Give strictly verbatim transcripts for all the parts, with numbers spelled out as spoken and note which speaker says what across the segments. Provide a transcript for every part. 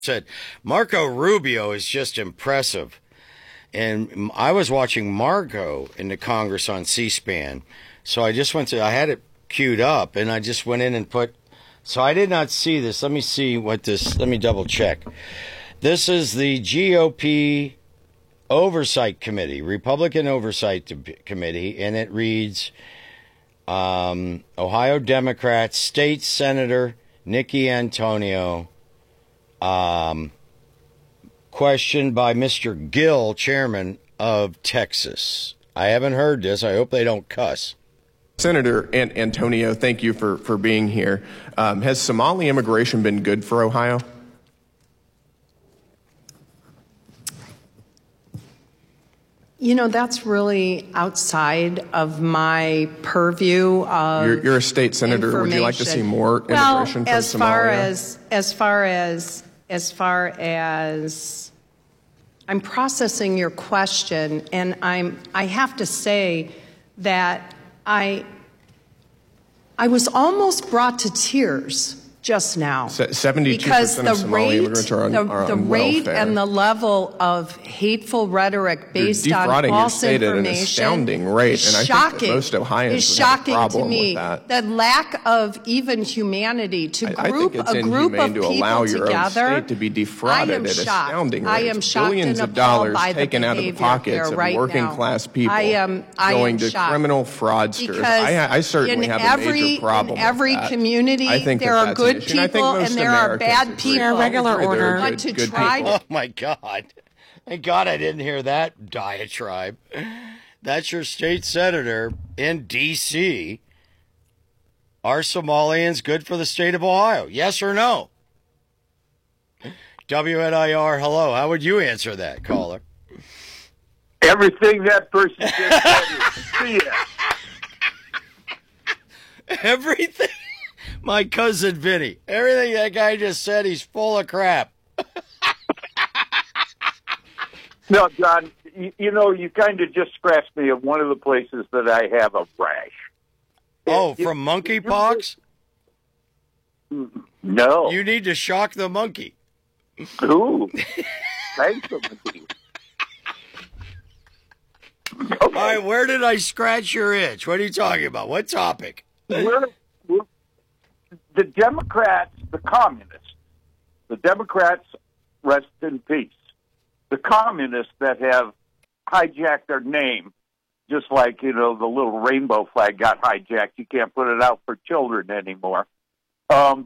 Speaker 1: said Marco Rubio is just impressive. And I was watching Marco in the Congress on C-SPAN. So I just went to, I had it queued up and I just went in and put, so I did not see this. Let me see what this, let me double check. This is the G O P Oversight Committee, Republican Oversight Committee, and it reads, um, Ohio Democrat State Senator Nikki Antonio, um, questioned by Mister Gill, chairman of Texas. I haven't heard this. I hope they don't cuss.
Speaker 2: Senator Ant- Antonio, thank you for, for being here. Um, has Somali immigration been good for Ohio?
Speaker 3: You know, that's really outside of my purview of
Speaker 2: You're, you're a state senator. Would you like to see more immigration
Speaker 3: well,
Speaker 2: from
Speaker 3: as far
Speaker 2: Somalia?
Speaker 3: as as far as as far as I'm processing your question, and I'm I have to say that I I was almost brought to tears just now.
Speaker 2: seventy-two percent of Somali immigrants are on,
Speaker 3: the,
Speaker 2: are
Speaker 3: the
Speaker 2: on
Speaker 3: rate
Speaker 2: welfare.
Speaker 3: and the level of hateful rhetoric based
Speaker 2: You're
Speaker 3: on
Speaker 2: defrauding
Speaker 3: false
Speaker 2: your state
Speaker 3: information
Speaker 2: at an astounding rate, and I
Speaker 3: shocking,
Speaker 2: think that most Ohioans
Speaker 3: is
Speaker 2: would have a
Speaker 3: shocking
Speaker 2: problem
Speaker 3: to me.
Speaker 2: with that.
Speaker 3: The lack of even humanity to
Speaker 2: I,
Speaker 3: group
Speaker 2: I think it's
Speaker 3: a group
Speaker 2: inhumane
Speaker 3: of
Speaker 2: to
Speaker 3: people
Speaker 2: allow your
Speaker 3: together.
Speaker 2: own state to be defrauded
Speaker 3: I am
Speaker 2: at
Speaker 3: shocked.
Speaker 2: astounding
Speaker 3: I
Speaker 2: rates.
Speaker 3: am shocked
Speaker 2: Billions
Speaker 3: and
Speaker 2: of dollars
Speaker 3: appalled by
Speaker 2: taken
Speaker 3: the
Speaker 2: out of the
Speaker 3: behavior
Speaker 2: pockets
Speaker 3: here
Speaker 2: of
Speaker 3: right
Speaker 2: working
Speaker 3: now.
Speaker 2: class people,
Speaker 3: I am, I
Speaker 2: going
Speaker 3: am
Speaker 2: to
Speaker 3: shocked.
Speaker 2: criminal fraudsters.
Speaker 3: Because
Speaker 2: I, I certainly
Speaker 3: in
Speaker 2: have
Speaker 3: every,
Speaker 2: a major problem
Speaker 3: in every
Speaker 2: with that.
Speaker 3: community,
Speaker 2: I think
Speaker 3: there
Speaker 2: that
Speaker 3: are
Speaker 2: that's
Speaker 3: good
Speaker 2: an issue. And I think
Speaker 3: people
Speaker 2: most
Speaker 3: and there are
Speaker 2: Americans
Speaker 3: bad
Speaker 2: agree.
Speaker 3: people.
Speaker 4: Chair, regular
Speaker 2: Agree, there are
Speaker 4: order.
Speaker 3: But
Speaker 2: good-
Speaker 3: to
Speaker 2: good
Speaker 3: try
Speaker 2: people.
Speaker 1: Oh, my God. Thank God I didn't hear that diatribe. That's your state senator in D C Are Somalians good for the state of Ohio? Yes or no? W N I R, hello. How would you answer that, caller?
Speaker 5: Everything that person just said is B S.
Speaker 1: Everything. My cousin Vinny. Everything that guy just said, he's full of crap.
Speaker 5: No, John, you, you know, you kind of just scratched me of one of the places that I have a rash.
Speaker 1: Oh,
Speaker 5: You-
Speaker 1: from monkeypox?
Speaker 5: No.
Speaker 1: You need to shock the monkey.
Speaker 5: Ooh. Thanks for me.
Speaker 1: All right, where did I scratch your itch? What are you talking about? What topic?
Speaker 5: We're, we're, the Democrats, the communists, the Democrats, rest in peace. The communists that have hijacked their name, just like, you know, the little rainbow flag got hijacked. You can't put it out for children anymore. Um,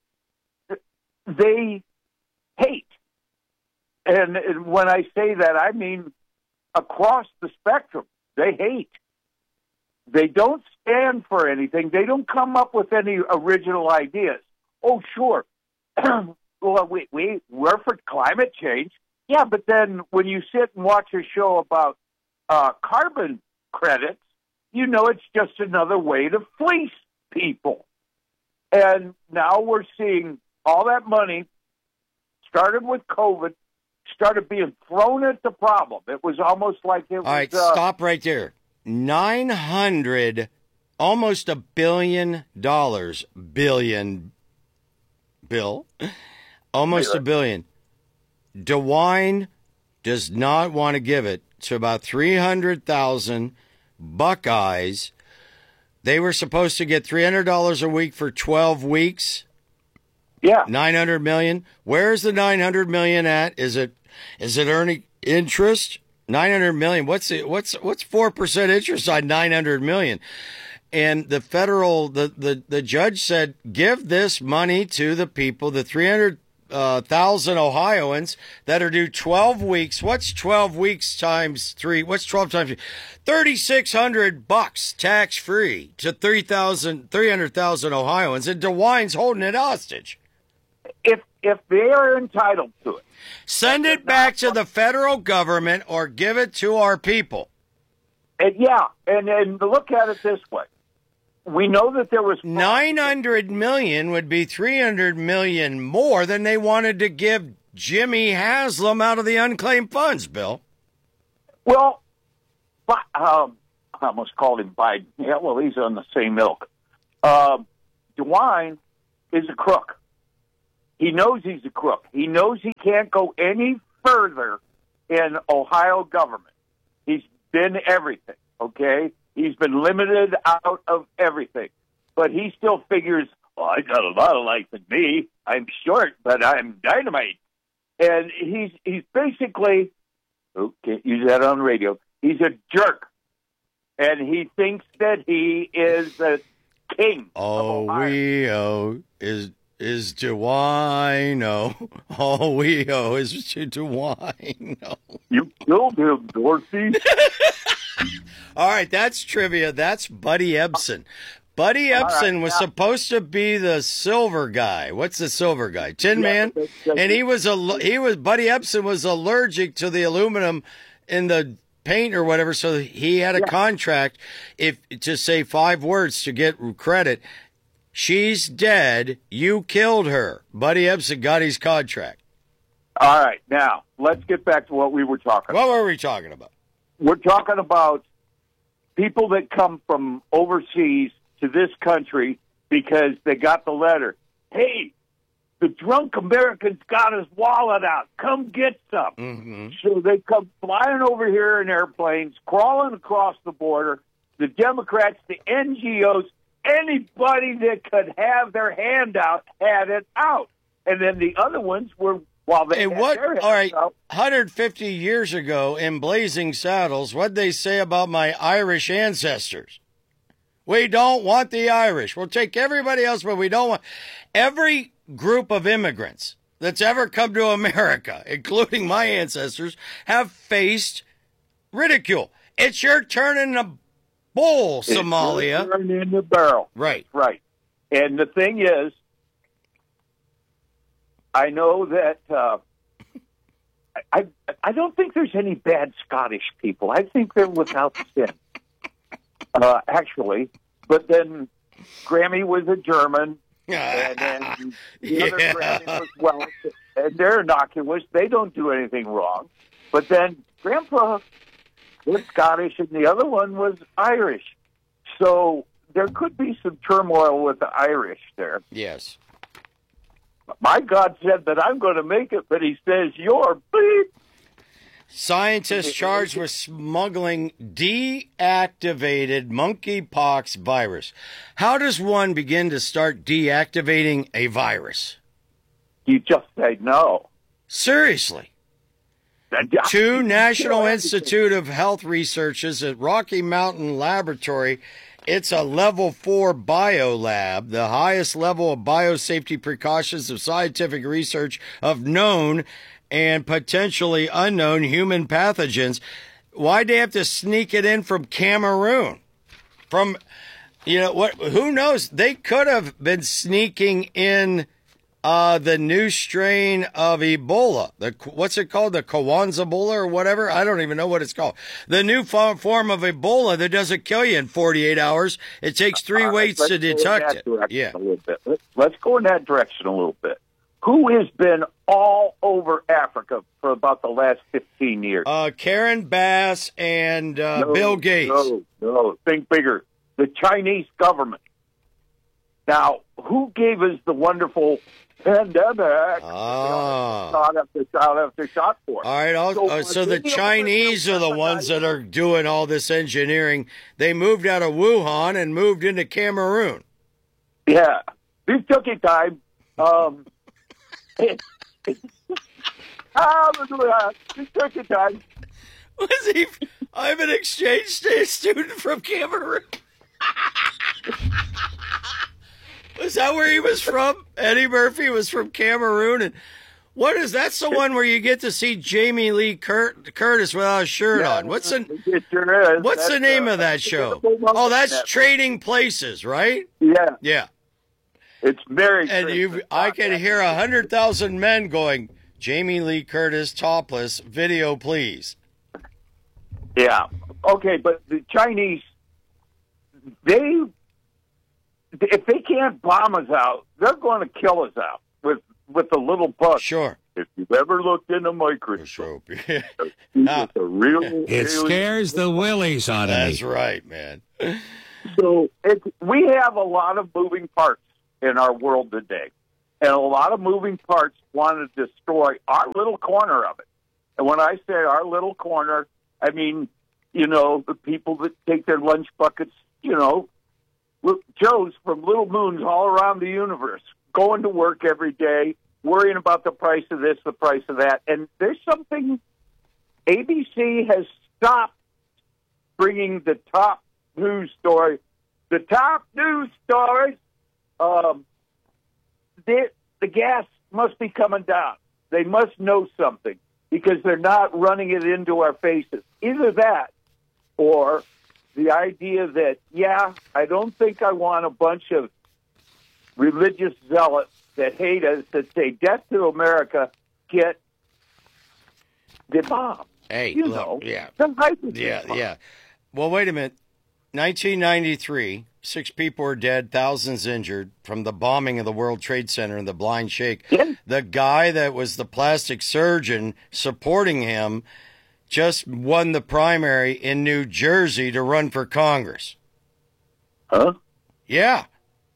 Speaker 5: they hate. And, and when I say that, I mean across the spectrum. They hate. They don't stand for anything. They don't come up with any original ideas. Oh, sure. Well, we, we, we're for climate change. Yeah, but then when you sit and watch a show about uh, carbon credits, you know it's just another way to fleece people. And now we're seeing all that money, started with COVID, started being thrown at the problem. It was almost like it was...
Speaker 1: All right,
Speaker 5: uh,
Speaker 1: stop right there. nine hundred, almost a billion dollars. Billion, Bill? Almost a billion. DeWine does not want to give it to about three hundred thousand Buckeyes. They were supposed to get three hundred dollars a week for twelve weeks.
Speaker 5: Yeah.
Speaker 1: nine hundred million dollars. Where's the nine hundred million dollars at? Is it is it earning interest? nine hundred million dollars. What's it, what's what's four percent interest on nine hundred million dollars? And the federal the, the, the judge said, give this money to the people, the three hundred uh, thousand Ohioans that are due twelve weeks. What's twelve weeks times three? What's twelve times three? thirty-six hundred bucks tax free to three thousand, three hundred thousand Ohioans. And DeWine's holding it hostage.
Speaker 5: If, if they are entitled to it.
Speaker 1: Send it back to the federal government or give it to our people.
Speaker 5: And yeah, and, and look at it this way. We know that there was...
Speaker 1: nine hundred million would be three hundred million more than they wanted to give Jimmy Haslam out of the unclaimed funds, Bill.
Speaker 5: Well, but, um, I almost called him Biden. Yeah, well, he's on the same ilk. Um, DeWine is a crook. He knows he's a crook. He knows he can't go any further in Ohio government. He's been everything, okay? He's been limited out of everything. But he still figures, oh, I got a lot of life in me. I'm short, but I'm dynamite. And he's he's basically, oh, can't use that on radio, he's a jerk. And he thinks that he is the king
Speaker 1: All
Speaker 5: of Ohio.
Speaker 1: we owe is is to wino. All we owe is to, to wino.
Speaker 5: You killed him, Dorothy.
Speaker 1: All right, that's trivia. That's Buddy Ebsen. Buddy Ebsen
Speaker 5: right,
Speaker 1: was
Speaker 5: yeah.
Speaker 1: supposed to be the silver guy. What's the silver guy? Tin
Speaker 5: Yeah,
Speaker 1: Man?
Speaker 5: that's- that's-
Speaker 1: And he was a he was Buddy Ebsen was allergic to the aluminum in the paint or whatever, so he had a
Speaker 5: Yeah.
Speaker 1: contract if to say five words to get credit. She's dead. You killed her. Buddy Ebsen got his contract.
Speaker 5: All right, now, let's get back to what we were talking about.
Speaker 1: What were we talking about?
Speaker 5: We're talking about people that come from overseas to this country because they got the letter. Hey, the drunk American's got his wallet out. Come get some.
Speaker 1: Mm-hmm.
Speaker 5: So they come flying over here in airplanes, crawling across the border. The Democrats, the N G Os, anybody that could have their hand out had it out. And then the other ones were, while they
Speaker 1: And
Speaker 5: had
Speaker 1: what,
Speaker 5: their hands
Speaker 1: all right,
Speaker 5: out,
Speaker 1: one hundred fifty years ago in Blazing Saddles, what'd they say about my Irish ancestors? We don't want the Irish. We'll take everybody else, but we don't want... Every group of immigrants that's ever come to America, including my ancestors, have faced ridicule. It's your turn in the bowl,
Speaker 5: it's
Speaker 1: Somalia.
Speaker 5: turned in the barrel.
Speaker 1: Right.
Speaker 5: Right. And the thing is, I know that uh, I I don't think there's any bad Scottish people. I think they're without sin, uh, actually. But then Grammy was a German, and then the other
Speaker 1: Yeah.
Speaker 5: Grammy was Welsh, and they're innocuous. They don't do anything wrong. But then Grandpa was Scottish, and the other one was Irish. So there could be some turmoil with the Irish there.
Speaker 1: Yes.
Speaker 5: My God said that I'm going to make it, but he says you're beep.
Speaker 1: Scientists charged with smuggling deactivated monkeypox virus. How does one begin to start deactivating a virus?
Speaker 5: You just say no.
Speaker 1: Seriously. Two National Institute of Health researchers at Rocky Mountain Laboratory. It's a level four biolab, the highest level of biosafety precautions of scientific research of known and potentially unknown human pathogens. Why'd they have to sneak it in from Cameroon? From, you know, what? Who knows? They could have been sneaking in uh, the new strain of Ebola. The what's it called? The Kwanzaa-Ebola or whatever? I don't even know what it's called. The new form form of Ebola that doesn't kill you in forty-eight hours. It takes three
Speaker 5: All right,
Speaker 1: waits
Speaker 5: let's
Speaker 1: to
Speaker 5: go in
Speaker 1: detect
Speaker 5: that
Speaker 1: it.
Speaker 5: direction
Speaker 1: Yeah.
Speaker 5: a little bit. Let's, let's go in that direction a little bit. Who has been all over Africa for about the last fifteen years?
Speaker 1: Uh, Karen Bass and uh,
Speaker 5: No,
Speaker 1: Bill Gates.
Speaker 5: No, no, think bigger. The Chinese government. Now, who gave us the wonderful pandemic?
Speaker 1: Ah.
Speaker 5: Shot after shot after shot for.
Speaker 1: All right, I'll,
Speaker 5: So,
Speaker 1: uh, so the
Speaker 5: any of
Speaker 1: Chinese
Speaker 5: them
Speaker 1: are the
Speaker 5: have
Speaker 1: ones
Speaker 5: an
Speaker 1: that are doing all this engineering. They moved out of Wuhan and moved into Cameroon.
Speaker 5: Yeah, this took it time. Um, ah, this took it time.
Speaker 1: Was he? I'm an exchange student from Cameroon. Was that where he was from? Eddie Murphy was from Cameroon, and what is that's the one where you get to see Jamie Lee Cur- Curtis without a shirt
Speaker 5: Yeah,
Speaker 1: on? What's the
Speaker 5: it sure is.
Speaker 1: What's the
Speaker 5: That's,
Speaker 1: name
Speaker 5: uh,
Speaker 1: of that show?
Speaker 5: that's a
Speaker 1: Oh, that's
Speaker 5: network.
Speaker 1: Trading Places, right?
Speaker 5: Yeah,
Speaker 1: Yeah.
Speaker 5: it's very.
Speaker 1: And you, I can hear a hundred thousand men going, Jamie Lee Curtis topless, video please.
Speaker 5: Yeah. Okay, but the Chinese, they, if they can't bomb us out, they're going to kill us out with with a little bug.
Speaker 1: Sure.
Speaker 5: If you've ever looked in a microscope,
Speaker 1: Sure.
Speaker 5: it's a real.
Speaker 4: It
Speaker 5: alien-
Speaker 4: scares the willies out of
Speaker 1: That's
Speaker 4: me.
Speaker 1: right, man.
Speaker 5: So it, we have a lot of moving parts in our world today, and a lot of moving parts want to destroy our little corner of it. And when I say our little corner, I mean, you know, the people that take their lunch buckets, you know, Joes from little moons all around the universe, going to work every day, worrying about the price of this, the price of that. And there's something, A B C has stopped bringing the top news story. The top news stories, um, the, the gas must be coming down. They must know something because they're not running it into our faces. Either that or the idea that, yeah, I don't think I want a bunch of religious zealots that hate us, that say death to America, get the bomb.
Speaker 1: Hey,
Speaker 5: you
Speaker 1: look,
Speaker 5: know,
Speaker 1: yeah.
Speaker 5: the hydrogen
Speaker 1: Yeah,
Speaker 5: bomb.
Speaker 1: yeah. Well, wait a minute. nineteen ninety-three, six people are dead, thousands injured from the bombing of the World Trade Center and the Blind Sheikh.
Speaker 5: Yeah.
Speaker 1: The guy that was the plastic surgeon supporting him just won the primary in New Jersey to run for Congress.
Speaker 5: Huh?
Speaker 1: Yeah.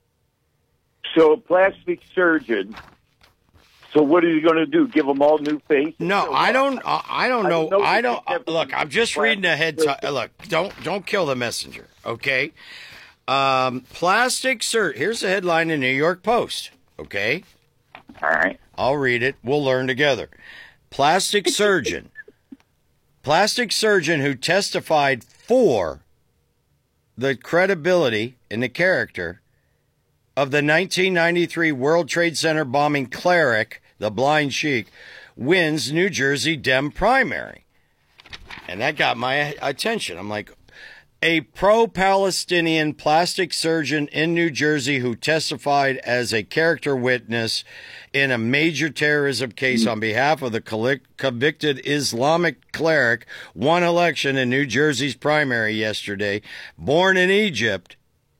Speaker 5: So a plastic surgeon. So what are you going to do? Give them all new faces?
Speaker 1: No,
Speaker 5: Or
Speaker 1: I
Speaker 5: what?
Speaker 1: don't. I I don't
Speaker 5: I
Speaker 1: know.
Speaker 5: don't know
Speaker 1: I
Speaker 5: the
Speaker 1: don't. uh,
Speaker 5: difference
Speaker 1: Look, I'm just
Speaker 5: between
Speaker 1: reading ahead.
Speaker 5: plastic-
Speaker 1: To, look, don't don't kill the messenger. Okay. Um, plastic sur. Here's the headline in New York Post. Okay.
Speaker 5: All right.
Speaker 1: I'll read it. We'll learn together. Plastic surgeon. Plastic surgeon who testified for the credibility and the character of the nineteen ninety-three World Trade Center bombing cleric, the Blind Sheikh, wins New Jersey Dem primary. And that got my attention. I'm like, a pro-Palestinian plastic surgeon in New Jersey who testified as a character witness in a major terrorism case on behalf of the convicted Islamic cleric won election in New Jersey's primary yesterday. Born in Egypt,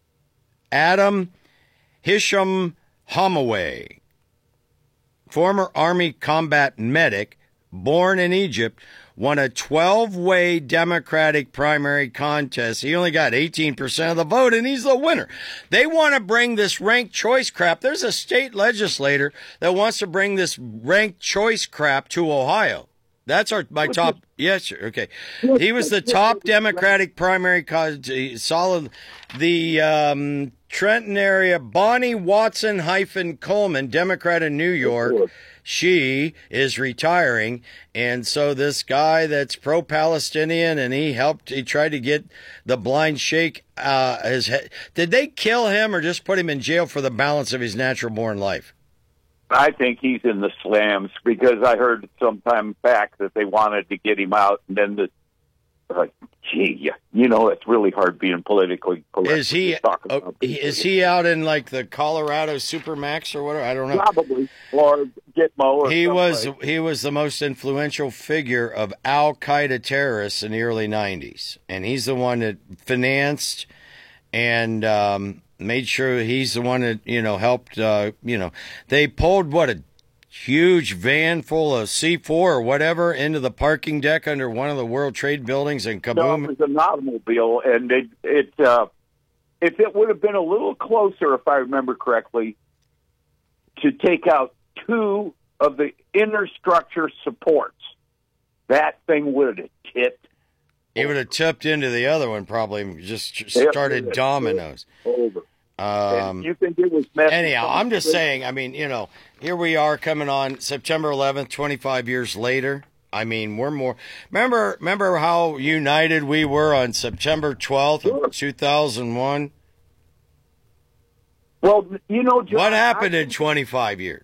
Speaker 1: Adam Hisham Hamaway, former Army combat medic, born in Egypt, won a twelve-way Democratic primary contest. He only got eighteen percent of the vote, and he's the winner. They want to bring this ranked choice crap. There's a state legislator that wants to bring this ranked choice crap to Ohio. That's our my top. Yes, sir. Okay. He was the top Democratic primary con- solid. The um, Trenton area, Bonnie Watson hyphen Coleman, Democrat in New York. She is retiring, and so this guy that's pro-Palestinian, and he helped, he tried to get the Blind Sheikh, uh, his head. Did they kill him or just put him in jail for the balance of his natural-born life?
Speaker 5: I think he's in the slams because I heard some time back that they wanted to get him out, and then the like, gee, you know, it's really hard being politically correct.
Speaker 1: Is he,
Speaker 5: to talk
Speaker 1: oh,
Speaker 5: about
Speaker 1: is he out in like the Colorado Supermax or whatever? I don't know.
Speaker 5: Probably, or Gitmo, or
Speaker 1: He was
Speaker 5: someplace.
Speaker 1: he was the most influential figure of Al Qaeda terrorists in the early nineties, and he's the one that financed and um, made sure he's the one that you know helped. Uh, you know, they pulled what a huge van full of C four or whatever into the parking deck under one of the World Trade buildings, and
Speaker 5: No,
Speaker 1: kaboom!
Speaker 5: it was an automobile, and it, it uh, if it would have been a little closer, if I remember correctly, to take out two of the inner structure supports, that thing would have tipped
Speaker 1: He would have tipped into the other one, probably just
Speaker 5: Yeah,
Speaker 1: started
Speaker 5: yeah,
Speaker 1: dominoes.
Speaker 5: over.
Speaker 1: Um,
Speaker 5: And you think it was messy?
Speaker 1: Anyhow, I'm just saying, I mean, you know, here we are coming on September eleventh, twenty-five years later. I mean, we're more, remember, remember how united we were on September twelfth
Speaker 5: Sure.
Speaker 1: of two thousand one?
Speaker 5: Well, you know, John,
Speaker 1: What happened
Speaker 5: I-
Speaker 1: in twenty-five years?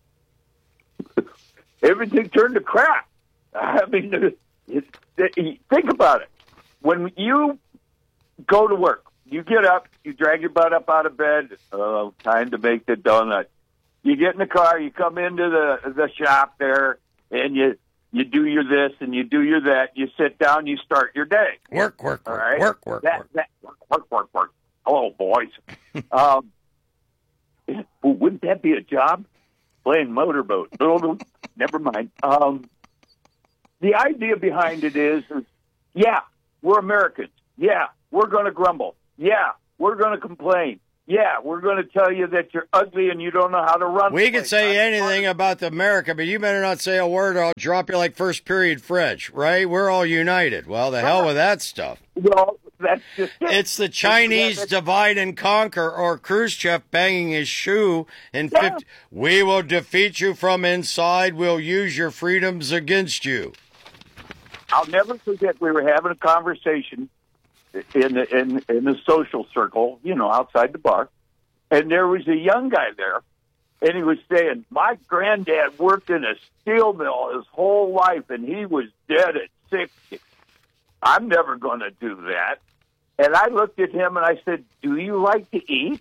Speaker 5: everything turned to crap. I mean, it, it, think about it. When you go to work, you get up, you drag your butt up out of bed, oh, time to make the donut. You get in the car, you come into the the shop there, and you you do your this and you do your that. You sit down, you start your day.
Speaker 1: Work, work,
Speaker 5: All
Speaker 1: work,
Speaker 5: right,
Speaker 1: work, work,
Speaker 5: that,
Speaker 1: work.
Speaker 5: That, work, work, work, work. Hello, boys. um, well, wouldn't that be a job? Playing motorboat. Never mind. Um, the idea behind it is, is, yeah, we're Americans. Yeah, we're going to grumble. Yeah, we're going to complain. yeah, we're going to tell you that you're ugly and you don't know how to run.
Speaker 1: We can say anything about the America, but you better not say a word or I'll drop you like first period French, right? We're all united. Well, the hell with that stuff.
Speaker 5: Well, that's just it.
Speaker 1: It's the Chinese
Speaker 5: Yeah,
Speaker 1: divide and conquer, or Khrushchev banging his shoe in
Speaker 5: Yeah.
Speaker 1: fifty. We will defeat you from inside. We'll use your freedoms against you.
Speaker 5: I'll never forget we were having a conversation in the, in in the social circle, you know, outside the bar, and there was a young guy there, and he was saying, "My granddad worked in a steel mill his whole life, and he was dead at sixty. I'm never going to do that." And I looked at him and I said, "Do you like to eat?"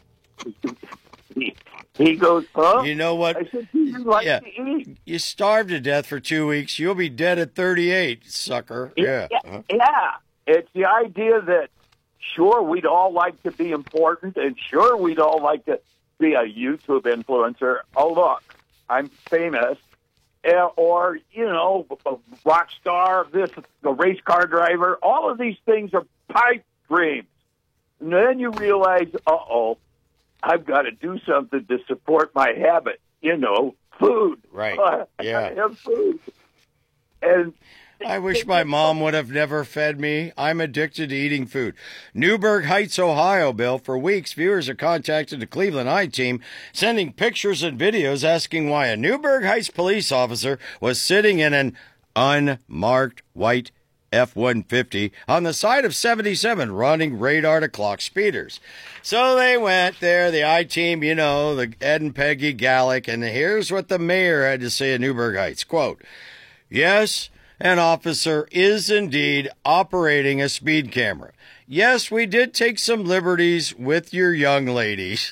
Speaker 5: he, he goes, "Huh?"
Speaker 1: You know what?
Speaker 5: I said, "Do you like
Speaker 1: Yeah.
Speaker 5: to eat?"
Speaker 1: You starved to death for two weeks. You'll be dead at thirty-eight, sucker. Yeah. Uh-huh.
Speaker 5: Yeah. It's the idea that, sure, we'd all like to be important, and sure, we'd all like to be a YouTube influencer. Oh, look, I'm famous. Uh, or, you know, a rock star, this, a race car driver. All of these things are pipe dreams. And then you realize, uh-oh, I've got to do something to support my habit. You know, food.
Speaker 1: Right.
Speaker 5: I
Speaker 1: Yeah.
Speaker 5: gotta have food. And
Speaker 1: I wish my mom would have never fed me. I'm addicted to eating food. Newburgh Heights, Ohio, Bill. For weeks, viewers have contacted the Cleveland I-Team, sending pictures and videos asking why a Newburgh Heights police officer was sitting in an unmarked white F one fifty on the side of seventy-seven running radar to clock speeders. So they went there, the I-Team, you know, the Ed and Peggy Gallick, and here's what the mayor had to say at Newburgh Heights. Quote, "Yes, an officer is indeed operating a speed camera. Yes, we did take some liberties with your young ladies."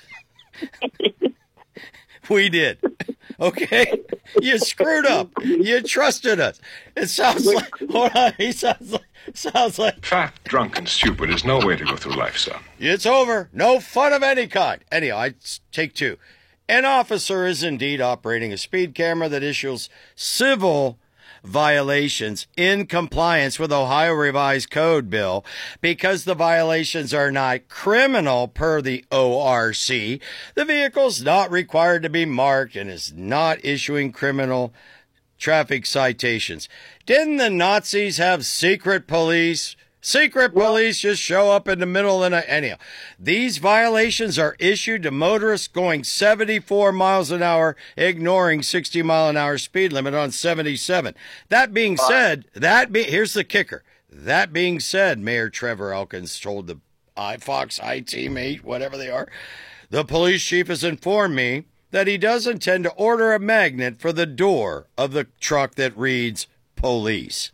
Speaker 1: We did. Okay? You screwed up. You trusted us. It sounds like, hold on, he sounds like, sounds like,
Speaker 6: Fat, drunk, and stupid is no way to go through life, son.
Speaker 1: it's over. No fun of any kind. Anyhow, I take two. An officer is indeed operating a speed camera that issues civil violations in compliance with Ohio Revised Code, Bill, because the violations are not criminal per the O R C. The vehicle's not required to be marked and is not issuing criminal traffic citations. Didn't the Nazis have secret police? Secret police just show up in the middle of the night. Anyhow, these violations are issued to motorists going seventy-four miles an hour, ignoring sixty mile an hour speed limit on seventy-seven. That being said, that be, here's the kicker. That being said, Mayor Trevor Elkins told the iFox I-Team eight, whatever they are, the police chief has informed me that he does intend to order a magnet for the door of the truck that reads police.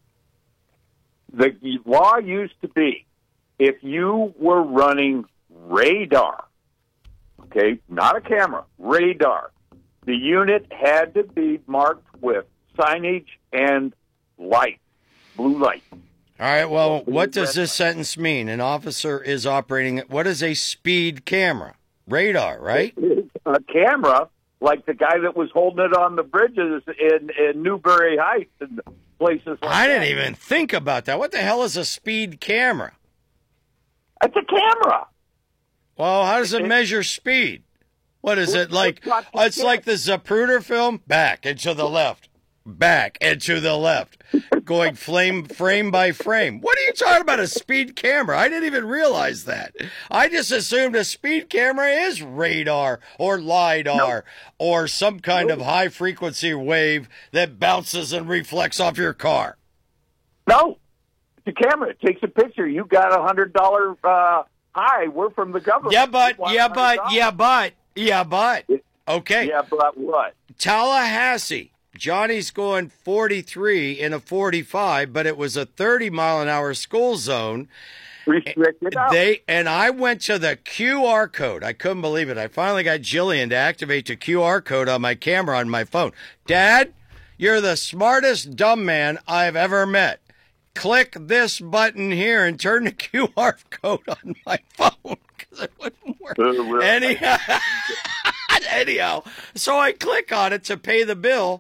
Speaker 5: The law used to be, if you were running radar, okay, not a camera, radar, the unit had to be marked with signage and light, blue light.
Speaker 1: All right, well, what does this sentence mean? An officer is operating, what is a speed camera? Radar, right?
Speaker 5: A camera, like the guy that was holding it on the bridges in, in Newbury Heights and places like
Speaker 1: I didn't
Speaker 5: that.
Speaker 1: even think about that. What the hell is a speed camera?
Speaker 5: It's a camera.
Speaker 1: Well, how does it measure speed? What is it like? It's like the Zapruder film, back and to the left, back and to the left, going flame frame by frame. What are you talking about, a speed camera? I didn't even realize that. I just assumed a speed camera is radar or LiDAR or some kind of high frequency wave that bounces and reflects off your car.
Speaker 5: No, it's a camera. It takes a picture. You got a hundred dollar. Uh, hi, we're from the government.
Speaker 1: Yeah, but,
Speaker 5: We want
Speaker 1: yeah, but,
Speaker 5: one hundred dollars.
Speaker 1: yeah, but, yeah, but. Okay.
Speaker 5: Yeah, but what?
Speaker 1: Tallahassee. Johnny's going forty-three in a forty-five, but it was a thirty mile an hour school zone.
Speaker 5: Restricted out.
Speaker 1: They and I went to the Q R code. I couldn't believe it. I finally got Jillian to activate the Q R code on my camera on my phone. Dad, you're the smartest dumb man I've ever met. Click this button here and turn the Q R code on my phone because it wouldn't work.
Speaker 5: Uh, well,
Speaker 1: Anyhow, anyhow, so I click on it to pay the bill,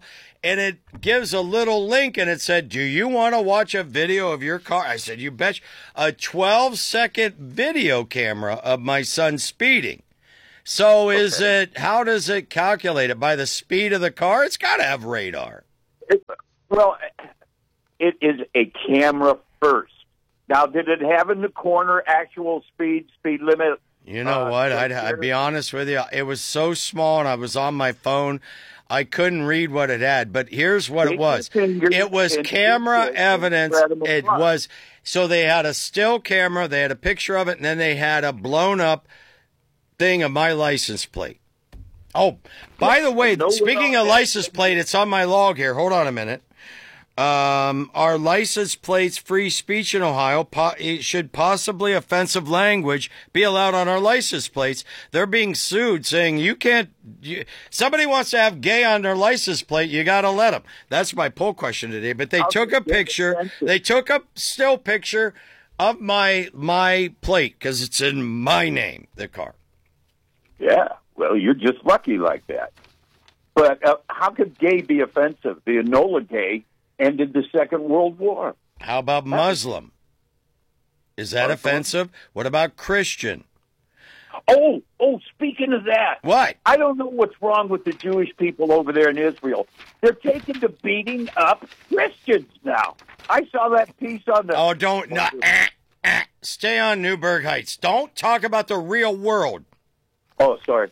Speaker 1: and it gives a little link, and it said, do you want to watch a video of your car? I said, you bet. A twelve second video camera of my son speeding. So is
Speaker 5: Okay.
Speaker 1: it, how does it calculate it? By the speed of the car? It's got to have radar.
Speaker 5: It, well, it is a camera first. Now, did it have in the corner actual speed, speed limit?
Speaker 1: You know
Speaker 5: uh,
Speaker 1: what? I'd,
Speaker 5: sensor?
Speaker 1: I'd be honest with you. It was so small, and I was on my phone. I couldn't read what it had, but here's what it was. It was camera evidence. It was, so they had a still camera, they had a picture of it, and then they had a blown up thing of my license plate. Oh, by the way,
Speaker 5: No,
Speaker 1: speaking
Speaker 5: no,
Speaker 1: of
Speaker 5: no.
Speaker 1: license plate, it's on my log here. Hold on a minute. Um, are license plates free speech in Ohio? Po- it should possibly offensive language be allowed on our license plates? They're being sued, saying you can't. You, somebody wants to have gay on their license plate, you got to let them. That's my poll question today. But they
Speaker 5: How
Speaker 1: took a
Speaker 5: could you get
Speaker 1: picture.
Speaker 5: offensive?
Speaker 1: They took a still picture of my my plate because it's in my name, the car.
Speaker 5: Yeah, well, you're just lucky like that. But uh, how could gay be offensive? The Enola Gay ended the Second World War.
Speaker 1: How about Muslim? Is that
Speaker 5: Muslim?
Speaker 1: offensive? What about Christian?
Speaker 5: Oh, oh, speaking of that,
Speaker 1: What?
Speaker 5: I don't know what's wrong with the Jewish people over there in Israel. They're taking to beating up Christians now. I saw that piece on the...
Speaker 1: Oh, don't. No, eh, eh. Stay on Newburgh Heights. Don't talk about the real world.
Speaker 5: Oh, sorry.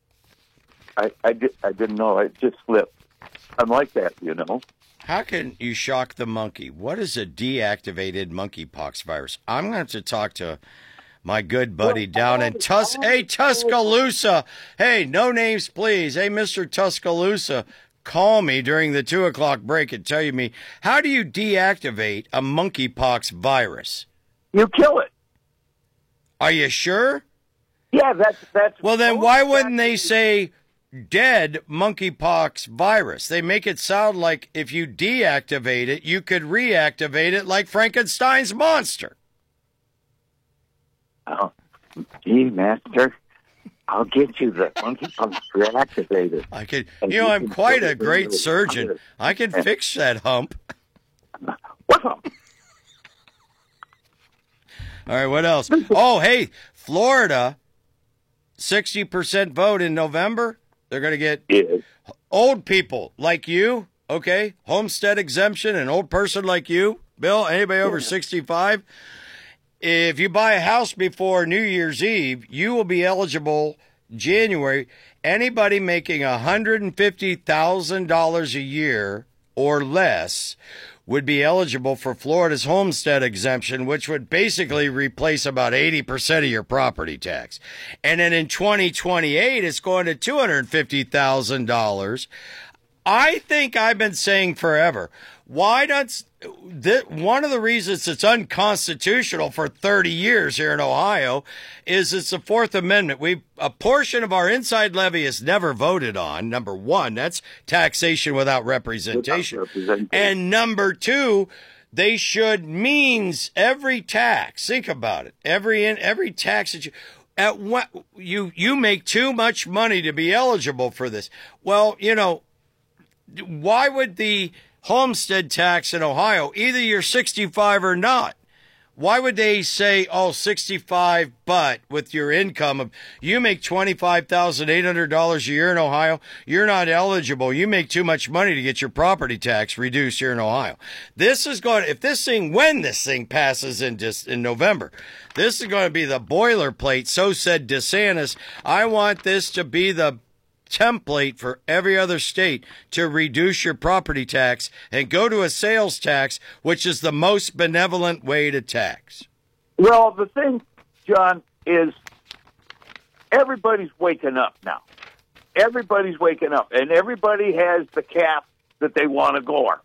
Speaker 5: I, I, did, I didn't know. It just slipped. I'm like that, you know.
Speaker 1: How can you shock the monkey? What is a deactivated monkeypox virus? I'm going to have to talk to my good buddy down in Tus. Hey, Tuscaloosa. Hey, no names, please. Hey, Mister Tuscaloosa, call me during the two o'clock break and tell me, how do you deactivate a monkeypox virus?
Speaker 5: You kill it.
Speaker 1: Are you sure?
Speaker 5: Yeah, that's... that's
Speaker 1: Well, then why wouldn't they say dead monkeypox virus? They make it sound like if you deactivate it, you could reactivate it like Frankenstein's monster.
Speaker 5: Oh, gee, master, I'll get you the monkeypox reactivated.
Speaker 1: I could,
Speaker 5: And
Speaker 1: you know,
Speaker 5: you
Speaker 1: I'm
Speaker 5: can
Speaker 1: quite
Speaker 5: put
Speaker 1: a
Speaker 5: it
Speaker 1: great
Speaker 5: into the
Speaker 1: surgeon.
Speaker 5: fire.
Speaker 1: I can fix that hump.
Speaker 5: What's up?
Speaker 1: All right, what else? Oh, hey, Florida, sixty percent vote in November. They're going to get
Speaker 5: Yes.
Speaker 1: old people like you, okay? Homestead exemption, an old person like you, Bill, anybody over sixty-five. If you buy a house before New Year's Eve, you will be eligible January. Anybody making one hundred fifty thousand dollars a year or less would be eligible for Florida's homestead exemption, which would basically replace about eighty percent of your property tax. And then in twenty twenty-eight, it's going to two hundred fifty thousand dollars. I think I've been saying forever, why does th- one of the reasons it's unconstitutional for thirty years here in Ohio is it's the Fourth Amendment. We a portion of our inside levy is never voted on. Number one, that's taxation without representation.
Speaker 5: Without representation.
Speaker 1: And number two, they should means every tax. Think about it. Every in every tax that you at what you you make too much money to be eligible for this. Well, you know, why would the homestead tax in Ohio, either you're sixty-five or not, why would they say, oh, sixty-five, but with your income of, you make twenty-five thousand eight hundred dollars a year in Ohio, you're not eligible. You make too much money to get your property tax reduced here in Ohio. This is going to, if this thing, when this thing passes in just in November, this is going to be the boilerplate. So said DeSantis. I want this to be the template for every other state to reduce your property tax and go to a sales tax, which is the most benevolent way to tax.
Speaker 5: Well, the thing, John, is everybody's waking up now. Everybody's waking up, and everybody has the cap that they want to gore.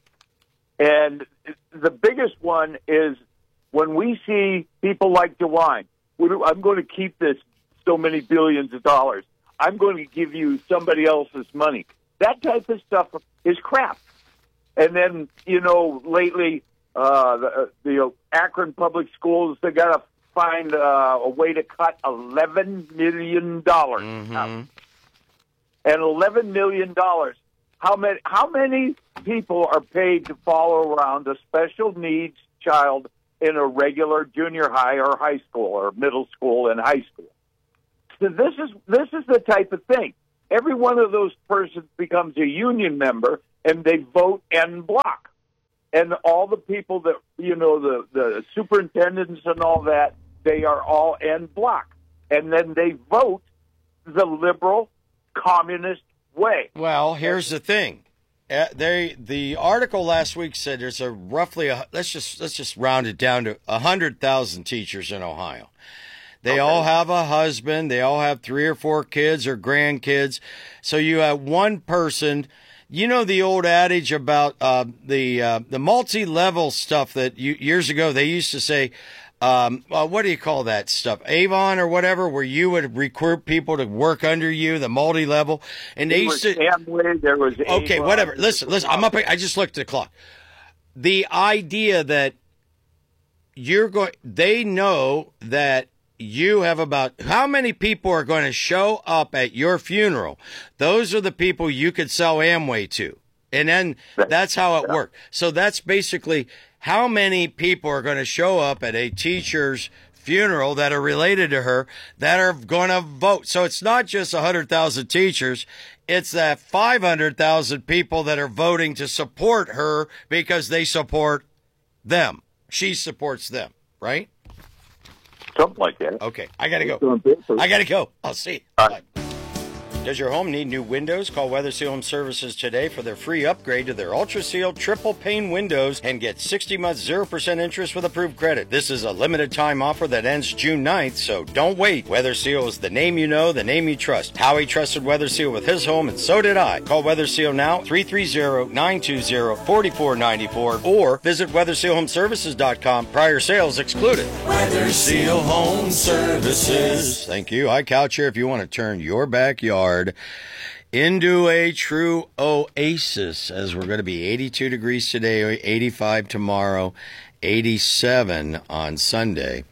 Speaker 5: And the biggest one is when we see people like DeWine, I'm going to keep this so many billions of dollars. I'm going to give you somebody else's money. That type of stuff is crap. And then, you know, lately, uh, the, the Akron Public Schools, they got to find uh, a way to cut eleven million dollars
Speaker 1: Mm-hmm.
Speaker 5: out. And eleven million dollars, how many, how many people are paid to follow around a special needs child in a regular junior high or high school or middle school and high school. So this is this is the type of thing. Every one of those persons becomes a union member, and they vote en bloc. And all the people that, you know, the, the superintendents and all that, they are all en bloc. And then they vote the liberal communist way.
Speaker 1: Well, here's the thing. Uh, they the article last week said there's a roughly a, let's just let's just round it down to a hundred thousand teachers in Ohio. They okay. all have a husband. They all have three or four kids or grandkids. So you have one person. You know the old adage about uh, the uh, the multi-level stuff that you, years ago they used to say. Um, well, what do you call that stuff? Avon or whatever, where you would recruit people to work under you, the multi-level. And they used to.
Speaker 5: Amway, there was
Speaker 1: okay,
Speaker 5: Avon.
Speaker 1: Whatever. Listen, listen. I'm up. I just looked at the clock. The idea that you're going, they know that you have about how many people are going to show up at your funeral. Those are the people you could sell Amway to. And then that's how it worked. So that's basically how many people are going to show up at a teacher's funeral that are related to her that are going to vote. So it's not just one hundred thousand teachers. It's that five hundred thousand people that are voting to support her because they support them. She supports them, right?
Speaker 5: Something like that.
Speaker 1: Okay, I got to go. I got to go. I'll see you. Bye. Does your home need new windows? Call Weather Seal Home Services today for their free upgrade to their Ultra Seal triple pane windows and get sixty months zero percent interest with approved credit. This is a limited time offer that ends June ninth, so don't wait. Weather Seal is the name you know, the name you trust. Howie trusted Weather Seal with his home, and so did I. Call Weather Seal now, three three zero, nine two zero, four four nine four, or visit weather seal home services dot com. Prior sales excluded. Weather Seal Home Services. Thank you. I couch here if you want to turn your backyard into a true oasis, as we're going to be eighty-two degrees today, eighty-five tomorrow, eighty-seven on Sunday.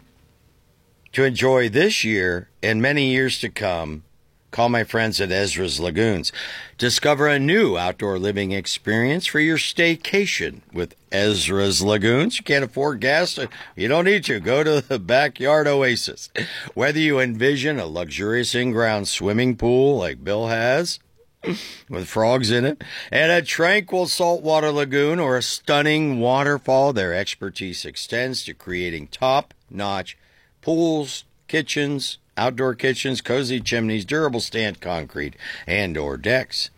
Speaker 1: To enjoy this year and many years to come, call my friends at Ezra's Lagoons. Discover a new outdoor living experience for your staycation with Ezra's Lagoons. You can't afford gas? You don't need to. Go to the Backyard Oasis. Whether you envision a luxurious in-ground swimming pool like Bill has, with frogs in it, and a tranquil saltwater lagoon or a stunning waterfall, their expertise extends to creating top-notch pools, kitchens, outdoor kitchens, cozy chimneys, durable stand concrete, and or decks.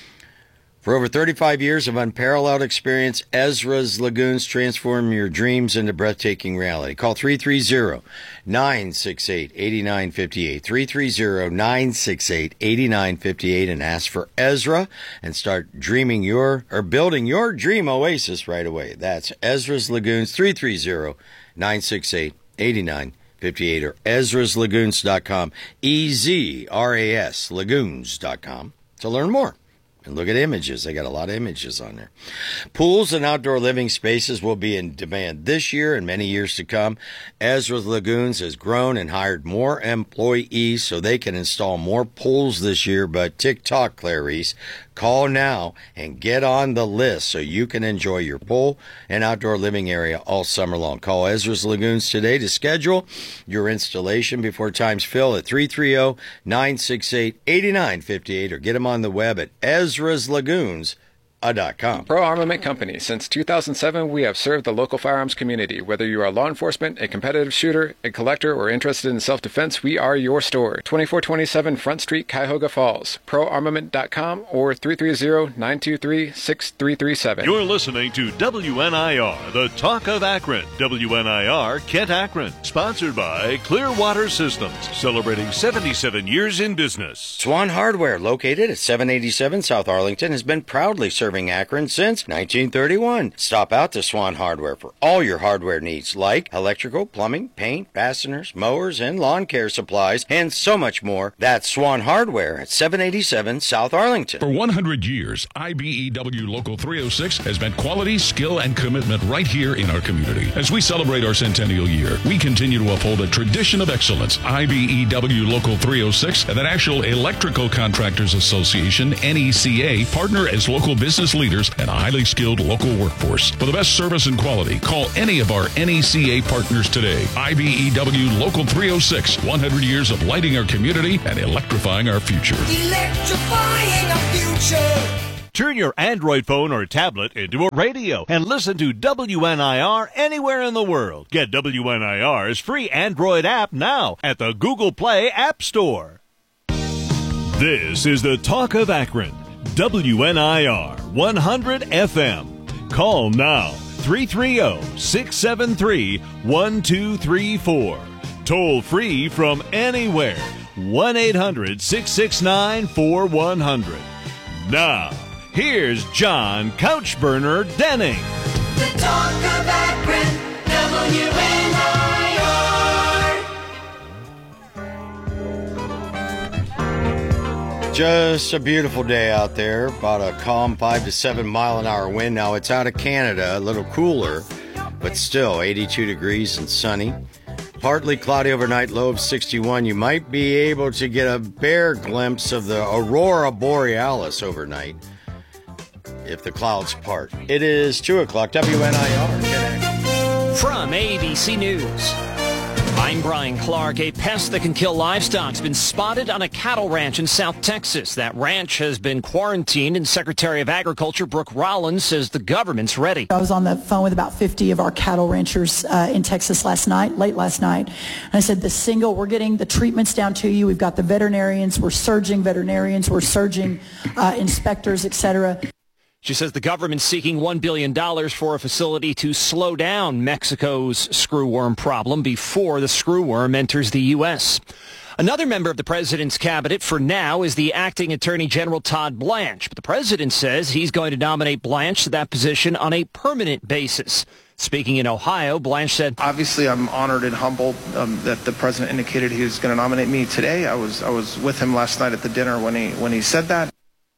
Speaker 1: For over thirty-five years of unparalleled experience, Ezra's Lagoons transform your dreams into breathtaking reality. Call three three zero, nine six eight, eight nine five eight, three three zero, nine six eight, eight nine five eight, and ask for Ezra and start dreaming your, or building your dream oasis right away. That's Ezra's Lagoons, three three zero, nine six eight, eight nine five eight, or ezras lagoons dot com, E Z R A S, lagoons dot com, to learn more. And look at images. They got a lot of images on there. Pools and outdoor living spaces will be in demand this year and many years to come. Ezra's Lagoons has grown and hired more employees so they can install more pools this year. But tick-tock, Clarice, call now and get on the list so you can enjoy your pool and outdoor living area all summer long. Call Ezra's Lagoons today to schedule your installation before times fill at three three zero, nine six eight, eight nine five eight, or get them on the web at ezras lagoons dot com.
Speaker 7: Pro Armament Company. Since two thousand seven, we have served the local firearms community. Whether you are law enforcement, a competitive shooter, a collector, or interested in self-defense, we are your store. twenty-four twenty-seven Front Street, Cuyahoga Falls. pro armament dot com or three three zero, nine two three, six three three seven.
Speaker 8: You're listening to W N I R, the Talk of Akron. W N I R, Kent, Akron. Sponsored by Clearwater Systems, celebrating seventy-seven years in business.
Speaker 1: Swan Hardware, located at seven eighty-seven South Arlington, has been proudly serving Akron since nineteen thirty-one. Stop out to Swan Hardware for all your hardware needs like electrical, plumbing, paint, fasteners, mowers, and lawn care supplies, and so much more. That's Swan Hardware at seven eighty-seven South Arlington.
Speaker 9: For one hundred years, I B E W Local three oh six has meant quality, skill, and commitment right here in our community. As we celebrate our centennial year, we continue to uphold a tradition of excellence. I B E W Local three oh six and the National Electrical Contractors Association, N E C A, partner as local business business leaders, and a highly skilled local workforce. For the best service and quality, call any of our N E C A partners today. I B E W Local three oh six, one hundred years of lighting our community and electrifying our future.
Speaker 10: Electrifying our future.
Speaker 8: Turn your Android phone or tablet into a radio and listen to W N I R anywhere in the world. Get W N I R's free Android app now at the Google Play App Store. This is the Talk of Akron, W N I R one hundred F M. Call now, three three zero, six seven three, one two three four. Toll free from anywhere, one eight hundred, six six nine, four one zero zero. Now, here's John Couchburner Denning.
Speaker 10: The Talk of Akron, W N I
Speaker 1: R. Just a beautiful day out there. About a calm five to seven mile an hour wind. Now it's out of Canada, a little cooler, but still eighty-two degrees and sunny. Partly cloudy overnight, low of sixty-one. You might be able to get a bare glimpse of the Aurora Borealis overnight if the clouds part. It is two o'clock, W N I R.
Speaker 11: From A B C News, I'm Brian Clark. A pest that can kill livestock has been spotted on a cattle ranch in South Texas. That ranch has been quarantined, and Secretary of Agriculture Brooke Rollins says the government's ready.
Speaker 12: I was on the phone with about fifty of our cattle ranchers uh, in Texas last night, late last night. And I said, the single, we're getting the treatments down to you. We've got the veterinarians. We're surging veterinarians. We're surging uh, inspectors, et cetera.
Speaker 11: She says the government's seeking one billion dollars for a facility to slow down Mexico's screwworm problem before the screwworm enters the U S. Another member of the president's cabinet for now is the acting Attorney General Todd Blanche. But the president says he's going to nominate Blanche to that position on a permanent basis. Speaking in Ohio, Blanche said,
Speaker 13: "Obviously, I'm honored and humbled um, that the president indicated he was going to nominate me today. I was I was with him last night at the dinner when he when he said that."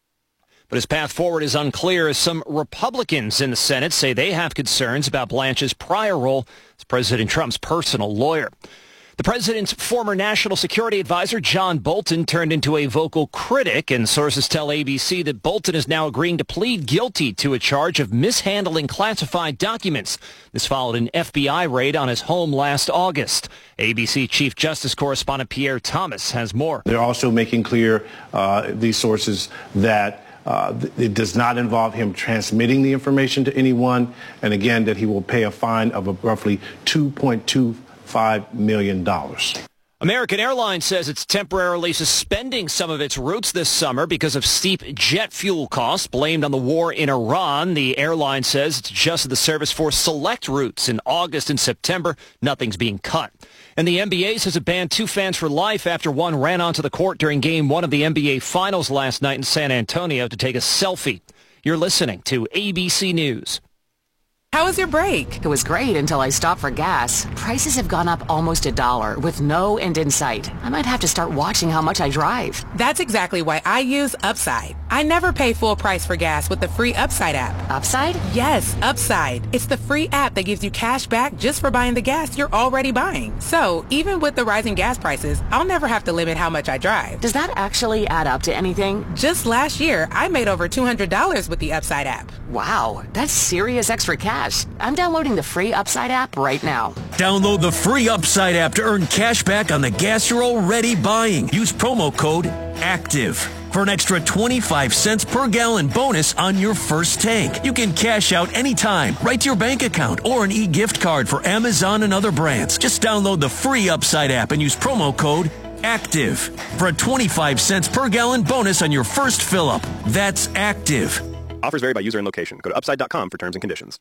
Speaker 11: But his path forward is unclear as some Republicans in the Senate say they have concerns about Blanche's prior role as President Trump's personal lawyer. The president's former national security advisor, John Bolton, turned into a vocal critic, and sources tell A B C that Bolton is now agreeing to plead guilty to a charge of mishandling classified documents. This followed an F B I raid on his home last August. A B C Chief Justice correspondent Pierre Thomas has more.
Speaker 14: They're also making clear, uh, these sources, that Uh, it does not involve him transmitting the information to anyone, and again, that he will pay a fine of a roughly two point two five million dollars.
Speaker 11: American Airlines says it's temporarily suspending some of its routes this summer because of steep jet fuel costs blamed on the war in Iran. The airline says it's adjusted the service for select routes in August and September. Nothing's being cut. And the N B A says it banned two fans for life after one ran onto the court during game one of the N B A Finals last night in San Antonio to take a selfie. You're listening to A B C News.
Speaker 15: How was your break? It was great until I stopped for gas. Prices have gone up almost a dollar with no end in sight. I might have to start watching how much I drive.
Speaker 16: That's exactly why I use Upside. I never pay full price for gas with the free Upside app.
Speaker 15: Upside?
Speaker 16: Yes, Upside. It's the free app that gives you cash back just for buying the gas you're already buying. So even with the rising gas prices, I'll never have to limit how much I drive.
Speaker 15: Does that actually add up to anything?
Speaker 16: Just last year, I made over two hundred dollars with the Upside app.
Speaker 15: Wow, that's serious extra cash. I'm downloading the free Upside app right now.
Speaker 17: Download the free Upside app to earn cash back on the gas you're already buying. Use promo code ACTIVE for an extra twenty-five cents per gallon bonus on your first tank. You can cash out anytime, right to your bank account, or an e-gift card for Amazon and other brands. Just download the free Upside app and use promo code ACTIVE for a twenty-five cents per gallon bonus on your first fill-up. That's ACTIVE.
Speaker 18: Offers vary by user and location. Go to upside dot com for terms and conditions.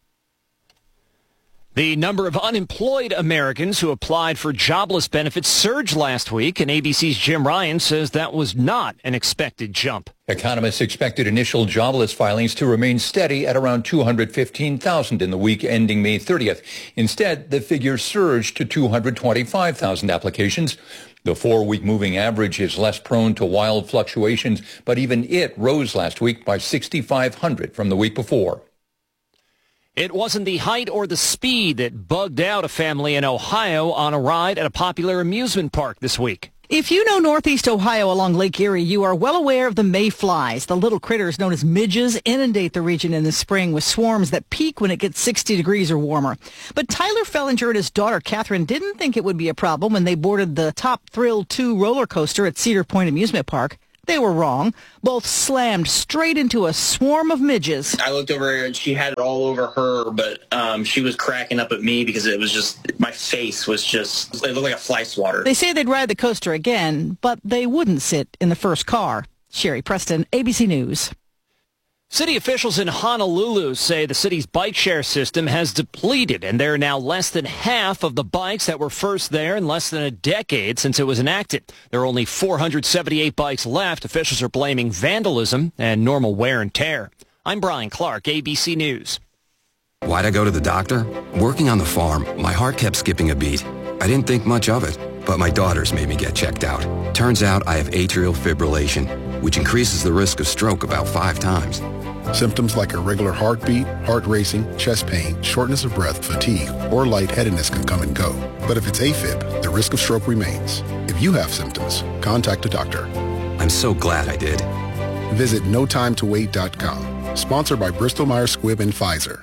Speaker 11: The number of unemployed Americans who applied for jobless benefits surged last week, and A B C's Jim Ryan says that was not an expected jump.
Speaker 19: Economists expected initial jobless filings to remain steady at around two hundred fifteen thousand in the week ending May thirtieth. Instead, the figure surged to two hundred twenty-five thousand applications. The four-week moving average is less prone to wild fluctuations, but even it rose last week by six thousand five hundred from the week before.
Speaker 11: It wasn't the height or the speed that bugged out a family in Ohio on a ride at a popular amusement park this week.
Speaker 20: If you know Northeast Ohio along Lake Erie, you are well aware of the mayflies. The little critters known as midges inundate the region in the spring with swarms that peak when it gets sixty degrees or warmer. But Tyler Fellinger and his daughter Catherine didn't think it would be a problem when they boarded the Top Thrill two roller coaster at Cedar Point Amusement Park. They were wrong. Both slammed straight into a swarm of midges.
Speaker 21: I looked over her and she had it all over her, but um, she was cracking up at me because it was just, my face was just, it looked like a fly swatter.
Speaker 20: They say they'd ride the coaster again, but they wouldn't sit in the first car. Sherry Preston, A B C News.
Speaker 11: City officials in Honolulu say the city's bike share system has depleted, and there are now less than half of the bikes that were first there in less than a decade since it was enacted. There are only four hundred seventy-eight bikes left. Officials are blaming vandalism and normal wear and tear. I'm Brian Clark, A B C News.
Speaker 22: Why'd I go to the doctor? Working on the farm, my heart kept skipping a beat. I didn't think much of it, but my daughters made me get checked out. Turns out I have atrial fibrillation, which increases the risk of stroke about five times.
Speaker 23: Symptoms like irregular heartbeat, heart racing, chest pain, shortness of breath, fatigue, or lightheadedness can come and go. But if it's AFib, the risk of stroke remains. If you have symptoms, contact a doctor.
Speaker 22: I'm so glad I did.
Speaker 23: Visit no time to wait dot com. Sponsored by Bristol Myers Squibb and Pfizer.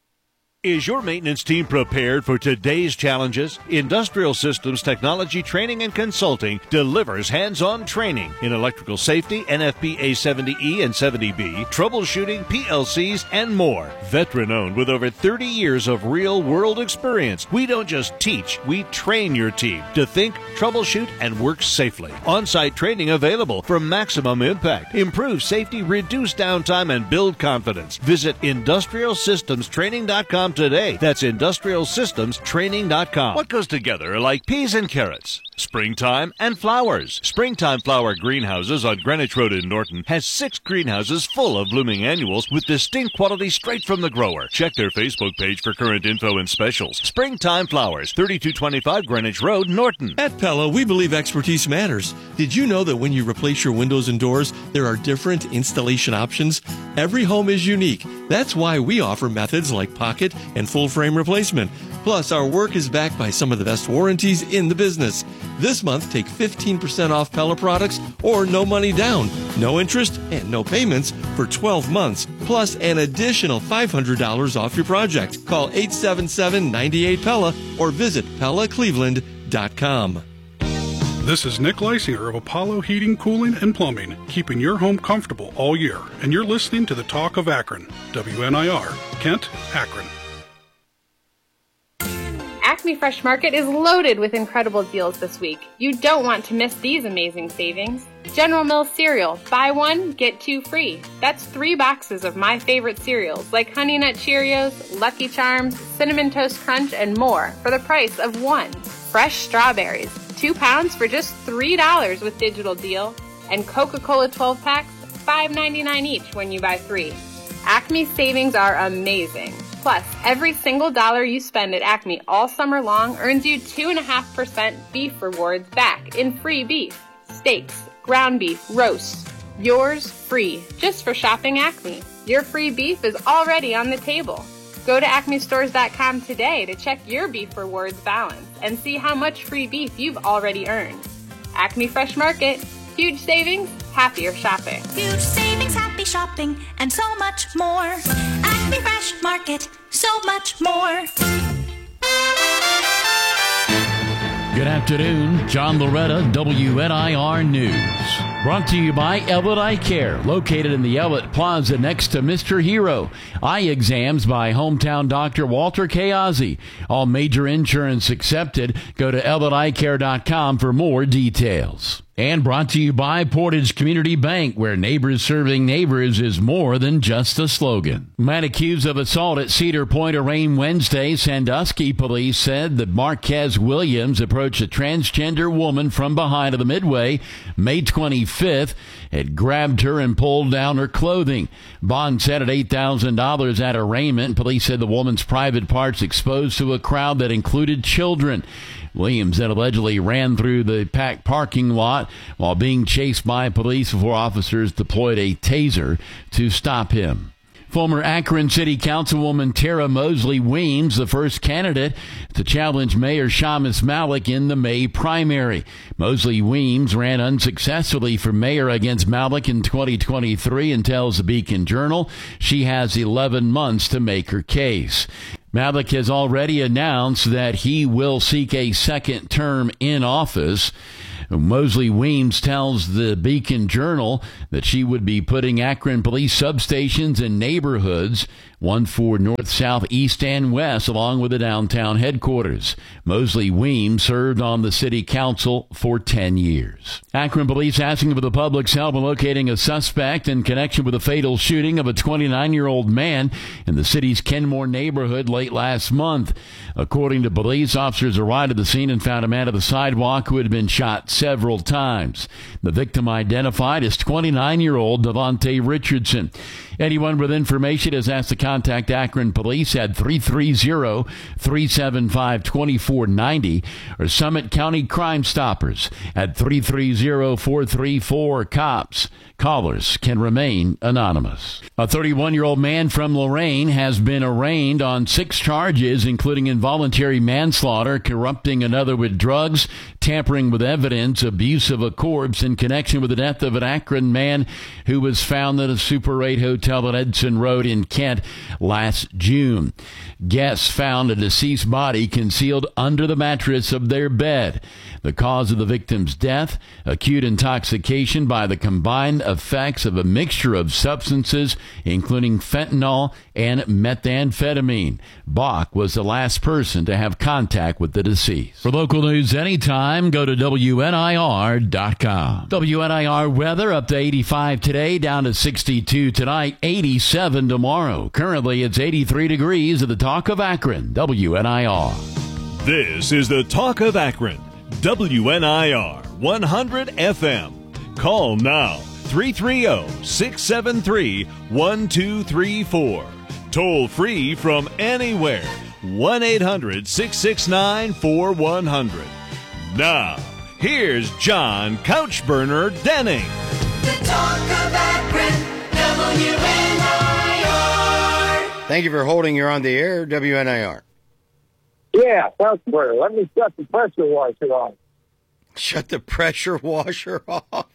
Speaker 8: Is your maintenance team prepared for today's challenges? Industrial Systems Technology Training and Consulting delivers hands-on training in electrical safety, N F P A seventy E and seventy B, troubleshooting, P L Cs, and more. Veteran-owned with over thirty years of real-world experience, we don't just teach, we train your team to think, troubleshoot, and work safely. On-site training available for maximum impact. Improve safety, reduce downtime, and build confidence. Visit industrial systems training dot com today. That's industrial systems training dot com. What goes together like peas and carrots? Springtime and flowers. Springtime Flower Greenhouses on Greenwich Road in Norton has six greenhouses full of blooming annuals with distinct quality straight from the grower. Check their Facebook page for current info and specials. Springtime Flowers, thirty-two twenty-five Greenwich Road, Norton.
Speaker 24: At Pella, we believe expertise matters. Did you know that when you replace your windows and doors, there are different installation options? Every home is unique. That's why we offer methods like pocket and full frame replacement. Plus, our work is backed by some of the best warranties in the business. This month, take fifteen percent off Pella products or no money down, no interest, and no payments for twelve months, plus an additional five hundred dollars off your project. Call eight seven seven, nine eight, Pella or visit Pella Cleveland dot com.
Speaker 25: This is Nick Leisinger of Apollo Heating, Cooling, and Plumbing, keeping your home comfortable all year. And you're listening to the Talk of Akron, W N I R, Kent, Akron.
Speaker 26: Acme Fresh Market is loaded with incredible deals this week. You don't want to miss these amazing savings. General Mills cereal, buy one, get two free. That's three boxes of my favorite cereals like Honey Nut Cheerios, Lucky Charms, Cinnamon Toast Crunch, and more for the price of one. Fresh strawberries, two pounds for just three dollars with digital deal. And Coca-Cola twelve packs, five ninety-nine each when you buy three. Acme savings are amazing. Plus, every single dollar you spend at Acme all summer long earns you two point five percent beef rewards back in free beef, steaks, ground beef, roasts. Yours free, just for shopping Acme. Your free beef is already on the table. Go to acme stores dot com today to check your beef rewards balance and see how much free beef you've already earned. Acme Fresh Market. Huge savings, happier shopping.
Speaker 10: Huge savings, happy shopping, and so much more. Acme Fresh Market, so much more.
Speaker 27: Good afternoon, John Loretta, W N I R News. Brought to you by Elliott Eye Care, located in the Elliott Plaza next to Mister Hero. Eye exams by hometown doctor Walter Kayazi. All major insurance accepted. Go to elliott eye care dot com for more details. And brought to you by Portage Community Bank, where neighbors serving neighbors is more than just a slogan. Man accused of assault at Cedar Point arraigned Wednesday. Sandusky police said that Marquez Williams approached a transgender woman from behind of the Midway May twenty-fifth, had grabbed her and pulled down her clothing. Bond set at eight thousand dollars at arraignment. Police said the woman's private parts exposed to a crowd that included children. Williams then allegedly ran through the packed parking lot while being chased by police before officers deployed a taser to stop him. Former Akron City Councilwoman Tara Mosley Weems, the first candidate to challenge Mayor Shamus Malik in the May primary. Mosley Weems ran unsuccessfully for mayor against Malik in twenty twenty-three and tells the Beacon Journal she has eleven months to make her case. Malik has already announced that he will seek a second term in office. Mosley Weems tells the Beacon Journal that she would be putting Akron police substations in neighborhoods, one for north, south, east, and west, along with the downtown headquarters. Mosley Weems served on the city council for ten years. Akron police asking for the public's help in locating a suspect in connection with the fatal shooting of a twenty-nine-year-old man in the city's Kenmore neighborhood late last month. According to police, officers arrived at the scene and found a man at the sidewalk who had been shot several times. The victim identified as twenty-nine-year-old Devontae Richardson. Anyone with information is asked to contact Akron Police at three three zero, three seven five, two four nine zero or Summit County Crime Stoppers at three three zero, four three four, COPS. Callers can remain anonymous. A thirty-one-year-old man from Lorain has been arraigned on six charges, including involuntary manslaughter, corrupting another with drugs, tampering with evidence, abuse of a corpse in connection with the death of an Akron man who was found at a Super eight hotel at Edson Road in Kent last June. Guests found a deceased body concealed under the mattress of their bed. The cause of the victim's death, acute intoxication by the combined effects of a mixture of substances, including fentanyl and methamphetamine. Bach was the last person to have contact with the deceased. For local news anytime, go to W N I R dot com. W N I R weather up to eighty-five today, down to sixty-two tonight, eighty-seven tomorrow. Currently, it's eighty-three degrees at the Talk of Akron, W N I R.
Speaker 8: This is the Talk of Akron, W N I R one hundred F M. Call now, three three zero, six seven three, one two three four. Toll free from anywhere, one eight hundred, six six nine, four one zero zero. Now, here's John Couchburner Denning.
Speaker 2: The Talk of Akron, W N I R.
Speaker 1: Thank you for holding. You're on the air, W N I R.
Speaker 3: Yeah, Couchburner. Let me shut the pressure washer off.
Speaker 1: Shut the pressure washer off?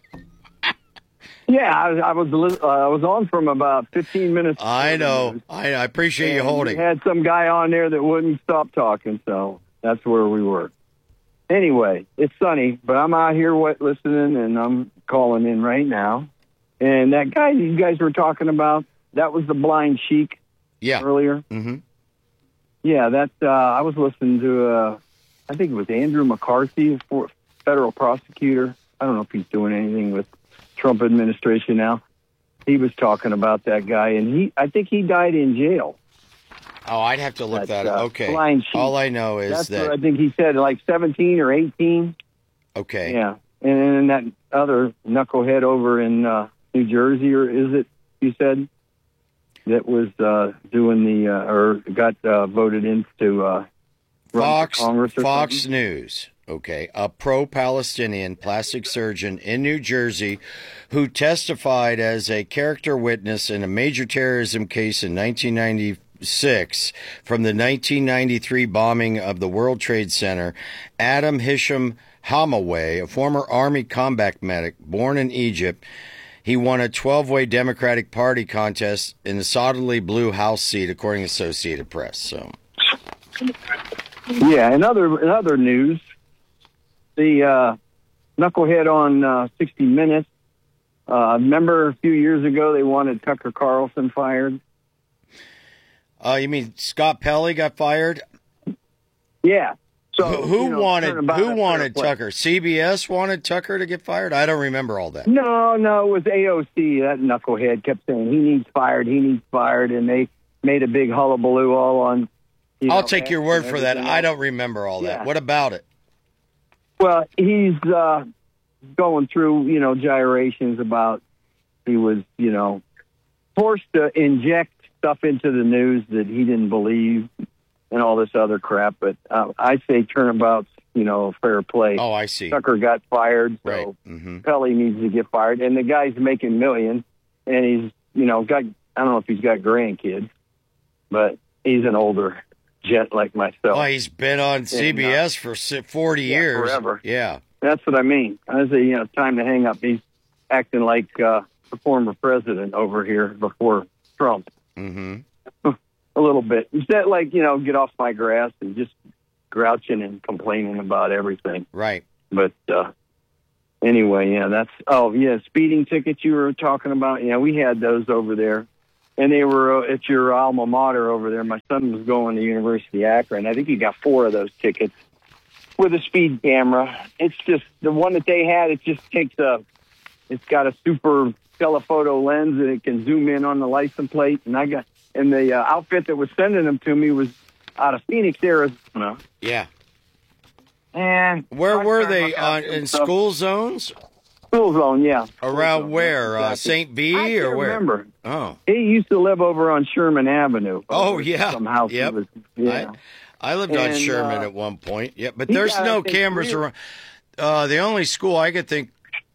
Speaker 3: Yeah, I, I was uh, I was on from about fifteen minutes.
Speaker 1: I know. I, I appreciate you holding.
Speaker 3: We had some guy on there that wouldn't stop talking, so that's where we were. Anyway, it's sunny, but I'm out here what, listening, and I'm calling in right now. And that guy you guys were talking about, that was the Blind Sheik
Speaker 1: yeah.
Speaker 3: earlier.
Speaker 1: Mm-hmm.
Speaker 3: Yeah, that uh, I was listening to, uh, I think it was Andrew McCarthy, a federal prosecutor. I don't know if he's doing anything with Trump administration now. He was talking about that guy, and he I think he died in jail.
Speaker 1: Oh, I'd have to look
Speaker 3: That's,
Speaker 1: that up.
Speaker 3: uh,
Speaker 1: Okay.
Speaker 3: Blind Sheik.
Speaker 1: All I know is
Speaker 3: That's
Speaker 1: that...
Speaker 3: what I think he said, like seventeen or eighteen.
Speaker 1: Okay.
Speaker 3: Yeah. And then that other knucklehead over in uh, New Jersey, or is it, you said, that was uh, doing the, uh, or got uh, voted into uh,
Speaker 1: Fox,
Speaker 3: Congress or
Speaker 1: Fox
Speaker 3: something?
Speaker 1: News. Okay, a pro-Palestinian plastic surgeon in New Jersey who testified as a character witness in a major terrorism case in nineteen ninety-six from the nineteen ninety-three bombing of the World Trade Center. Adam Hisham Hamaway, a former Army combat medic born in Egypt, he won a twelve-way Democratic Party contest in the solidly blue House seat, according to Associated Press. So,
Speaker 3: yeah, in other, in other news, the uh, knucklehead on uh, sixty minutes, uh, remember a few years ago they wanted Tucker Carlson fired?
Speaker 1: Uh, you mean Scott Pelley got fired?
Speaker 3: Yeah. So
Speaker 1: who, who
Speaker 3: you know,
Speaker 1: wanted
Speaker 3: turnabout
Speaker 1: who
Speaker 3: at
Speaker 1: wanted
Speaker 3: Fair Play.
Speaker 1: Tucker? C B S wanted Tucker to get fired? I don't remember all that.
Speaker 3: No, no, it was A O C. That knucklehead kept saying he needs fired, he needs fired, and they made a big hullabaloo all on. You
Speaker 1: I'll
Speaker 3: know,
Speaker 1: take your word for that.
Speaker 3: everything
Speaker 1: I
Speaker 3: else.
Speaker 1: don't remember all that.
Speaker 3: Yeah.
Speaker 1: What about it?
Speaker 3: Well, he's uh, going through, you know, gyrations about he was, you know, forced to inject stuff into the news that he didn't believe and all this other crap. But uh, I say turnabout's, you know, fair play.
Speaker 1: Oh, I see.
Speaker 3: Tucker got fired, so
Speaker 1: Right. Mm-hmm.
Speaker 3: Pelley needs to get fired. And the guy's making millions, and he's, you know, got, I don't know if he's got grandkids, but he's an older gent like myself.
Speaker 1: Oh, he's been on C B S
Speaker 3: and, uh,
Speaker 1: for si- forty
Speaker 3: yeah,
Speaker 1: years.
Speaker 3: forever.
Speaker 1: Yeah.
Speaker 3: That's what I mean. I say, you know, time to hang up. He's acting like uh, the former president over here before Trump.
Speaker 1: Mm-hmm.
Speaker 3: A little bit. Instead, like, you know, get off my grass and just grouching and complaining about everything.
Speaker 1: Right.
Speaker 3: But uh, anyway, yeah, that's, oh, yeah, speeding tickets you were talking about. Yeah, we had those over there. And they were uh, at your alma mater over there. My son was going to University of Akron. I think he got four of those tickets with a speed camera. It's just, the one that they had, it just takes a, it's got a super telephoto lens and it can zoom in on the license plate. And I got, and the uh, outfit that was sending them to me was out of Phoenix, Arizona.
Speaker 1: Yeah.
Speaker 3: And
Speaker 1: where
Speaker 3: I
Speaker 1: were
Speaker 3: tried to
Speaker 1: they?
Speaker 3: look out
Speaker 1: On,
Speaker 3: some
Speaker 1: in
Speaker 3: stuff.
Speaker 1: school zones?
Speaker 3: School zone, yeah.
Speaker 1: Around
Speaker 3: zone,
Speaker 1: where?
Speaker 3: yeah,
Speaker 1: Uh,
Speaker 3: exactly.
Speaker 1: Saint B
Speaker 3: I
Speaker 1: or
Speaker 3: can't
Speaker 1: where?
Speaker 3: remember.
Speaker 1: Oh.
Speaker 3: He used to live over on Sherman Avenue.
Speaker 1: Oh,
Speaker 3: Over
Speaker 1: yeah.
Speaker 3: Some house. he
Speaker 1: Yep.
Speaker 3: was- yeah.
Speaker 1: I, I lived on
Speaker 3: And,
Speaker 1: Sherman
Speaker 3: uh,
Speaker 1: at one point. Yeah, but
Speaker 3: he
Speaker 1: there's
Speaker 3: got, I
Speaker 1: no
Speaker 3: think,
Speaker 1: cameras
Speaker 3: three-
Speaker 1: around. Uh, the only school I could think.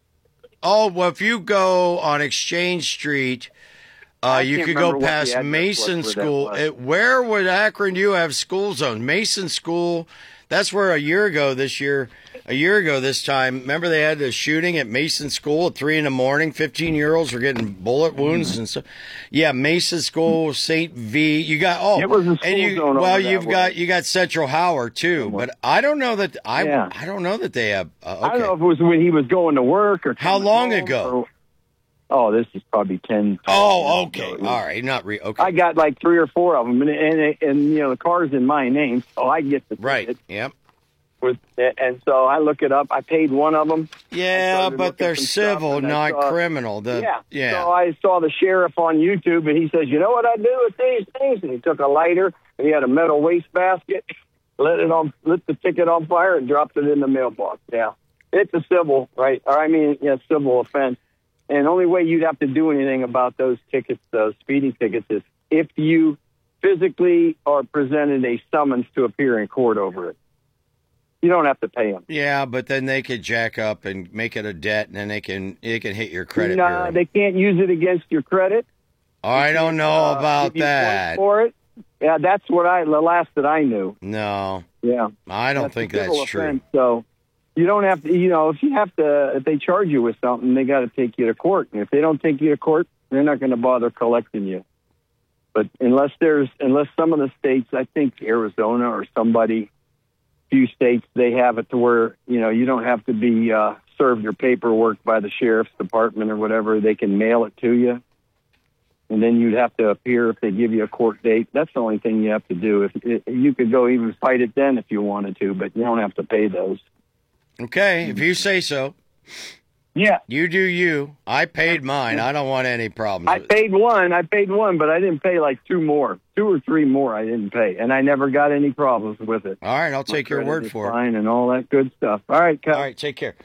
Speaker 1: Oh, well, if you go on Exchange Street, uh,
Speaker 3: I
Speaker 1: you
Speaker 3: can't
Speaker 1: could
Speaker 3: remember
Speaker 1: go
Speaker 3: what the
Speaker 1: past
Speaker 3: address was
Speaker 1: Mason
Speaker 3: where that
Speaker 1: School.
Speaker 3: was.
Speaker 1: It, where would Akron you have school zones? Mason School. That's where a year ago this year, a year ago this time, remember they had the shooting at Mason School at three in the morning. fifteen-year-olds were getting bullet wounds and stuff. Yeah, Mason School, Saint V. You got, oh,
Speaker 3: It was a
Speaker 1: and
Speaker 3: school
Speaker 1: you,
Speaker 3: zone
Speaker 1: well,
Speaker 3: over that
Speaker 1: you've
Speaker 3: way.
Speaker 1: got, you got Central Howard too, but I don't know that, I,
Speaker 3: Yeah.
Speaker 1: I don't know that they have, uh, okay.
Speaker 3: I don't know if it was when he was going to work or
Speaker 1: How
Speaker 3: coming
Speaker 1: long
Speaker 3: home
Speaker 1: ago?
Speaker 3: or- oh, this is probably ten.
Speaker 1: Oh, okay. All right. Not re, okay.
Speaker 3: I got like three or four of them, and and, and you know the car's in my name, so I get the
Speaker 1: Right.
Speaker 3: ticket.
Speaker 1: Yep.
Speaker 3: With, and so I look it up. I paid one of them.
Speaker 1: Yeah, but they're civil, not criminal. The,
Speaker 3: yeah.
Speaker 1: yeah.
Speaker 3: So I saw the sheriff on YouTube, and he says, "You know what I do with these things?" And he took a lighter, and he had a metal wastebasket, lit it on, lit the ticket on fire, and dropped it in the mailbox. Yeah, it's a civil, right? Or I mean, yeah, civil offense. And the only way you'd have to do anything about those tickets, those speeding tickets, is if you physically are presented a summons to appear in court over it. You don't have to pay them.
Speaker 1: Yeah, but then they could jack up and make it a debt, and then they can it can hit your credit
Speaker 3: No,
Speaker 1: bureau.
Speaker 3: they can't use it against your credit.
Speaker 1: I don't know
Speaker 3: Uh,
Speaker 1: about
Speaker 3: give you points
Speaker 1: that.
Speaker 3: for it. Yeah, that's what I the last that I knew.
Speaker 1: No,
Speaker 3: Yeah,
Speaker 1: I don't
Speaker 3: That's
Speaker 1: think
Speaker 3: a civil
Speaker 1: that's true.
Speaker 3: offense, so you don't have to. You know, if you have to, if they charge you with something, they got to take you to court. And if they don't take you to court, they're not going to bother collecting you. But unless there's, unless some of the states, I think Arizona or somebody, few states, they have it to where, you know, you don't have to be uh, served your paperwork by the sheriff's department or whatever. They can mail it to you. And then you'd have to appear if they give you a court date. That's the only thing you have to do. If it, you could go even fight it then if you wanted to, but you don't have to pay those.
Speaker 1: Okay, if you say so.
Speaker 3: Yeah.
Speaker 1: You do you. I paid mine. I don't want any problems.
Speaker 3: I
Speaker 1: with it.
Speaker 3: paid one. I paid one, but I didn't pay like two more, two or three more. I didn't pay, and I never got any problems with it.
Speaker 1: All right, I'll take your
Speaker 3: credit
Speaker 1: word
Speaker 3: is
Speaker 1: for it.
Speaker 3: fine and all that good stuff. All right, Cal.
Speaker 1: All right, take care.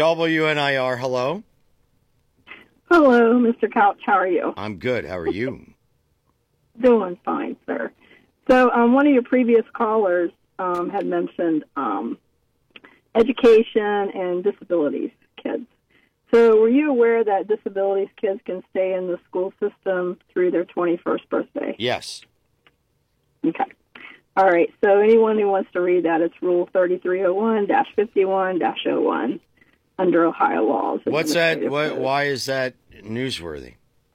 Speaker 1: W N I R, hello.
Speaker 4: Hello, Mister Couch. How are you?
Speaker 1: I'm good. How are you?
Speaker 4: Doing fine, sir. So um, one of your previous callers um, had mentioned um, education and disabilities kids. So were you aware that disabilities kids can stay in the school system through their twenty-first birthday?
Speaker 1: Yes.
Speaker 4: Okay. All right. So anyone who wants to read that, it's Rule thirty-three oh one dash fifty-one dash oh one under Ohio laws.
Speaker 1: What's that?
Speaker 4: Administrative
Speaker 1: Why,
Speaker 4: Code.
Speaker 1: why is that newsworthy?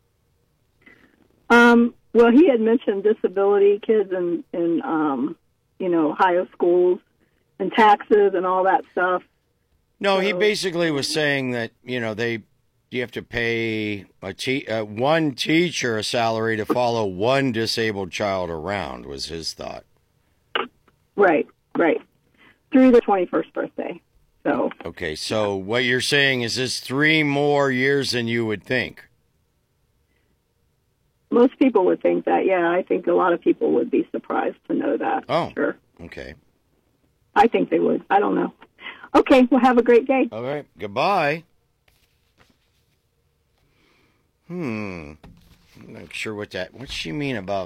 Speaker 4: Um, well, he had mentioned disability kids in, in um, you know, Ohio schools and taxes and all that stuff.
Speaker 1: No, he
Speaker 4: So-
Speaker 1: basically was saying that, you know, they you have to pay a te- uh, one teacher a salary to follow one disabled child around, was his thought.
Speaker 4: Right, right. Through the twenty-first birthday. So,
Speaker 1: Okay, so what you're saying is this three more years than you would think.
Speaker 4: most people would think that, yeah. I think a lot of people would be surprised to know that.
Speaker 1: Oh,
Speaker 4: Sure.
Speaker 1: okay.
Speaker 4: I think they would. I don't know. Okay, well, have a great day.
Speaker 1: All right, goodbye. Hmm. I'm not sure what that, what's she mean about,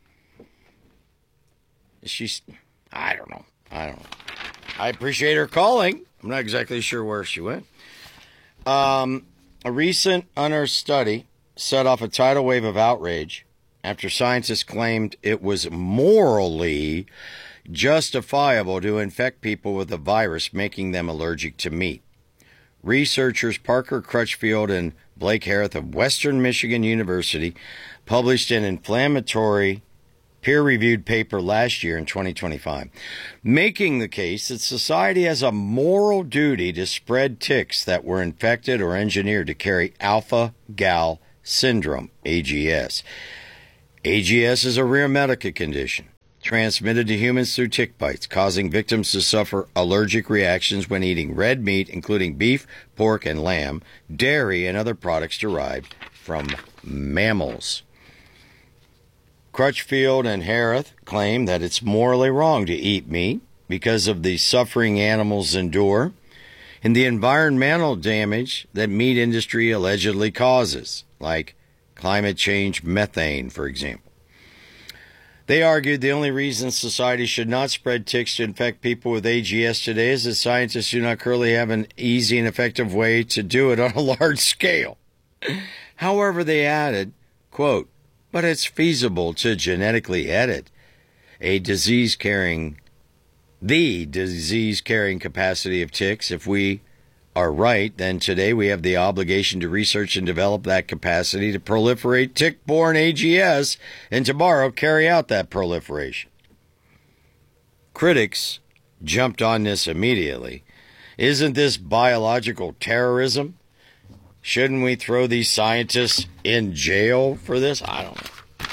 Speaker 1: is she, I don't know. I don't know. I appreciate her calling. I'm not exactly sure where she went. Um, a recent unearthed study set off a tidal wave of outrage after scientists claimed it was morally justifiable to infect people with a virus, making them allergic to meat. Researchers Parker Crutchfield and Blake Harris of Western Michigan University published an inflammatory peer-reviewed paper last year in twenty twenty-five, making the case that society has a moral duty to spread ticks that were infected or engineered to carry alpha-gal syndrome, A G S. A G S is a rare medical condition transmitted to humans through tick bites, causing victims to suffer allergic reactions when eating red meat, including beef, pork, and lamb, dairy, and other products derived from mammals. Crutchfield and Harris claim that it's morally wrong to eat meat because of the suffering animals endure and the environmental damage that meat industry allegedly causes, like climate change methane, for example. They argued the only reason society should not spread ticks to infect people with A G S today is that scientists do not currently have an easy and effective way to do it on a large scale. However, they added, quote, but it's feasible to genetically edit a disease-carrying, the disease-carrying capacity of ticks. If we are right, then today we have the obligation to research and develop that capacity to proliferate tick-borne A G S, and tomorrow carry out that proliferation. Critics jumped on this immediately. Isn't this biological terrorism? Shouldn't we throw these scientists in jail for this? I don't know.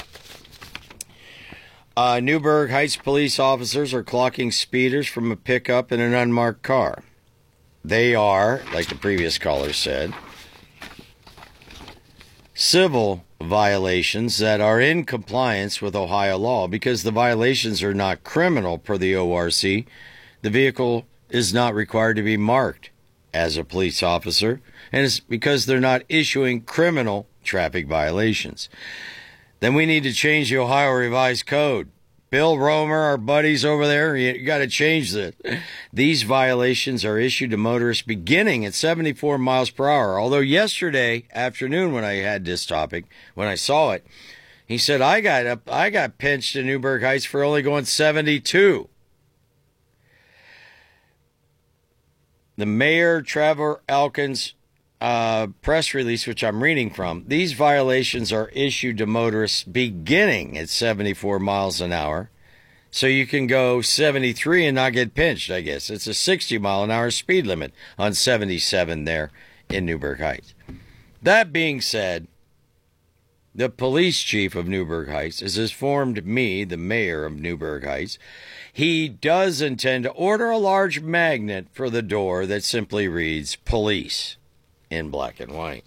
Speaker 1: Uh, Newburgh Heights police officers are clocking speeders from a pickup in an unmarked car. They are, like the previous caller said, civil violations that are in compliance with Ohio law. Because the violations are not criminal per the O R C, the vehicle is not required to be marked as a police officer, and it's because they're not issuing criminal traffic violations. Then we need to change the Ohio Revised Code. Bill Romer, our buddies over there, you got to change this. These violations are issued to motorists beginning at seventy-four miles per hour. Although yesterday afternoon when I had this topic, when I saw it, he said, I got up, I got pinched in Newburgh Heights for only going seventy-two. The Mayor, Trevor Elkins, uh, press release, which I'm reading from, these violations are issued to motorists beginning at seventy-four miles an hour. So you can go seventy-three and not get pinched, I guess. It's a sixty mile an hour speed limit on seventy-seven there in Newburgh Heights. That being said, the police chief of Newburgh Heights has informed me, the mayor of Newburgh Heights, he does intend to order a large magnet for the door that simply reads police in black and white.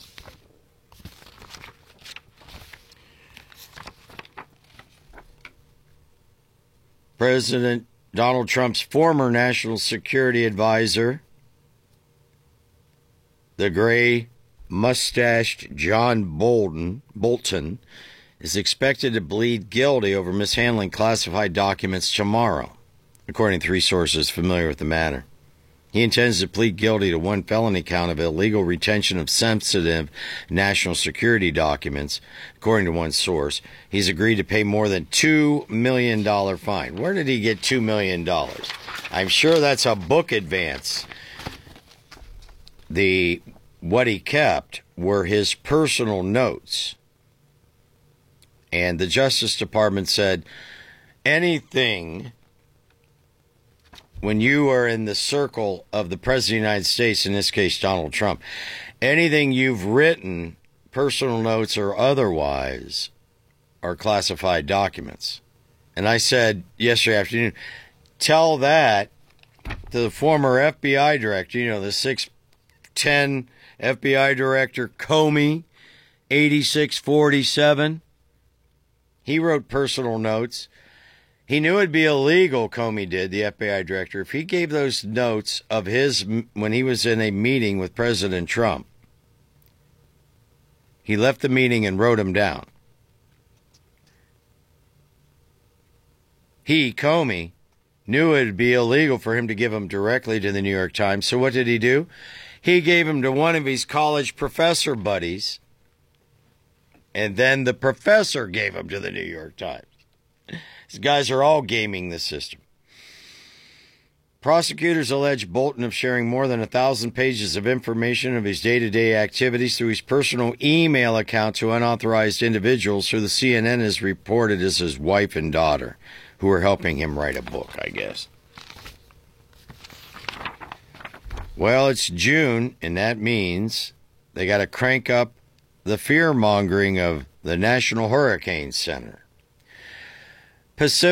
Speaker 1: President Donald Trump's former national security advisor, the gray mustached John Bolton, Bolton, is expected to plead guilty over mishandling classified documents tomorrow, according to three sources familiar with the matter. He intends to plead guilty to one felony count of illegal retention of sensitive national security documents, according to one source. He's agreed to pay more than two million dollars fine. Where did he get two million dollars? I'm sure that's a book advance. The what he kept were his personal notes. And the Justice Department said anything, when you are in the circle of the President of the United States, in this case Donald Trump, anything you've written, personal notes or otherwise, are classified documents. And I said yesterday afternoon, tell that to the former F B I director, you know, the six ten F B I director, Comey, eighty-six forty-seven. He wrote personal notes. He knew it'd be illegal, Comey did, the F B I director, if he gave those notes of his when he was in a meeting with President Trump. He left the meeting and wrote them down. He, Comey, knew it'd be illegal for him to give them directly to the New York Times. So what did he do? He gave them to one of his college professor buddies And then the professor gave them to the New York Times. These guys are all gaming the system. Prosecutors allege Bolton of sharing more than a thousand pages of information of his day-to-day activities through his personal email account to unauthorized individuals who the C N N has reported as his wife and daughter, who are helping him write a book, I guess. Well, it's June, and that means they got to crank up the fear-mongering of the National Hurricane Center. Pacific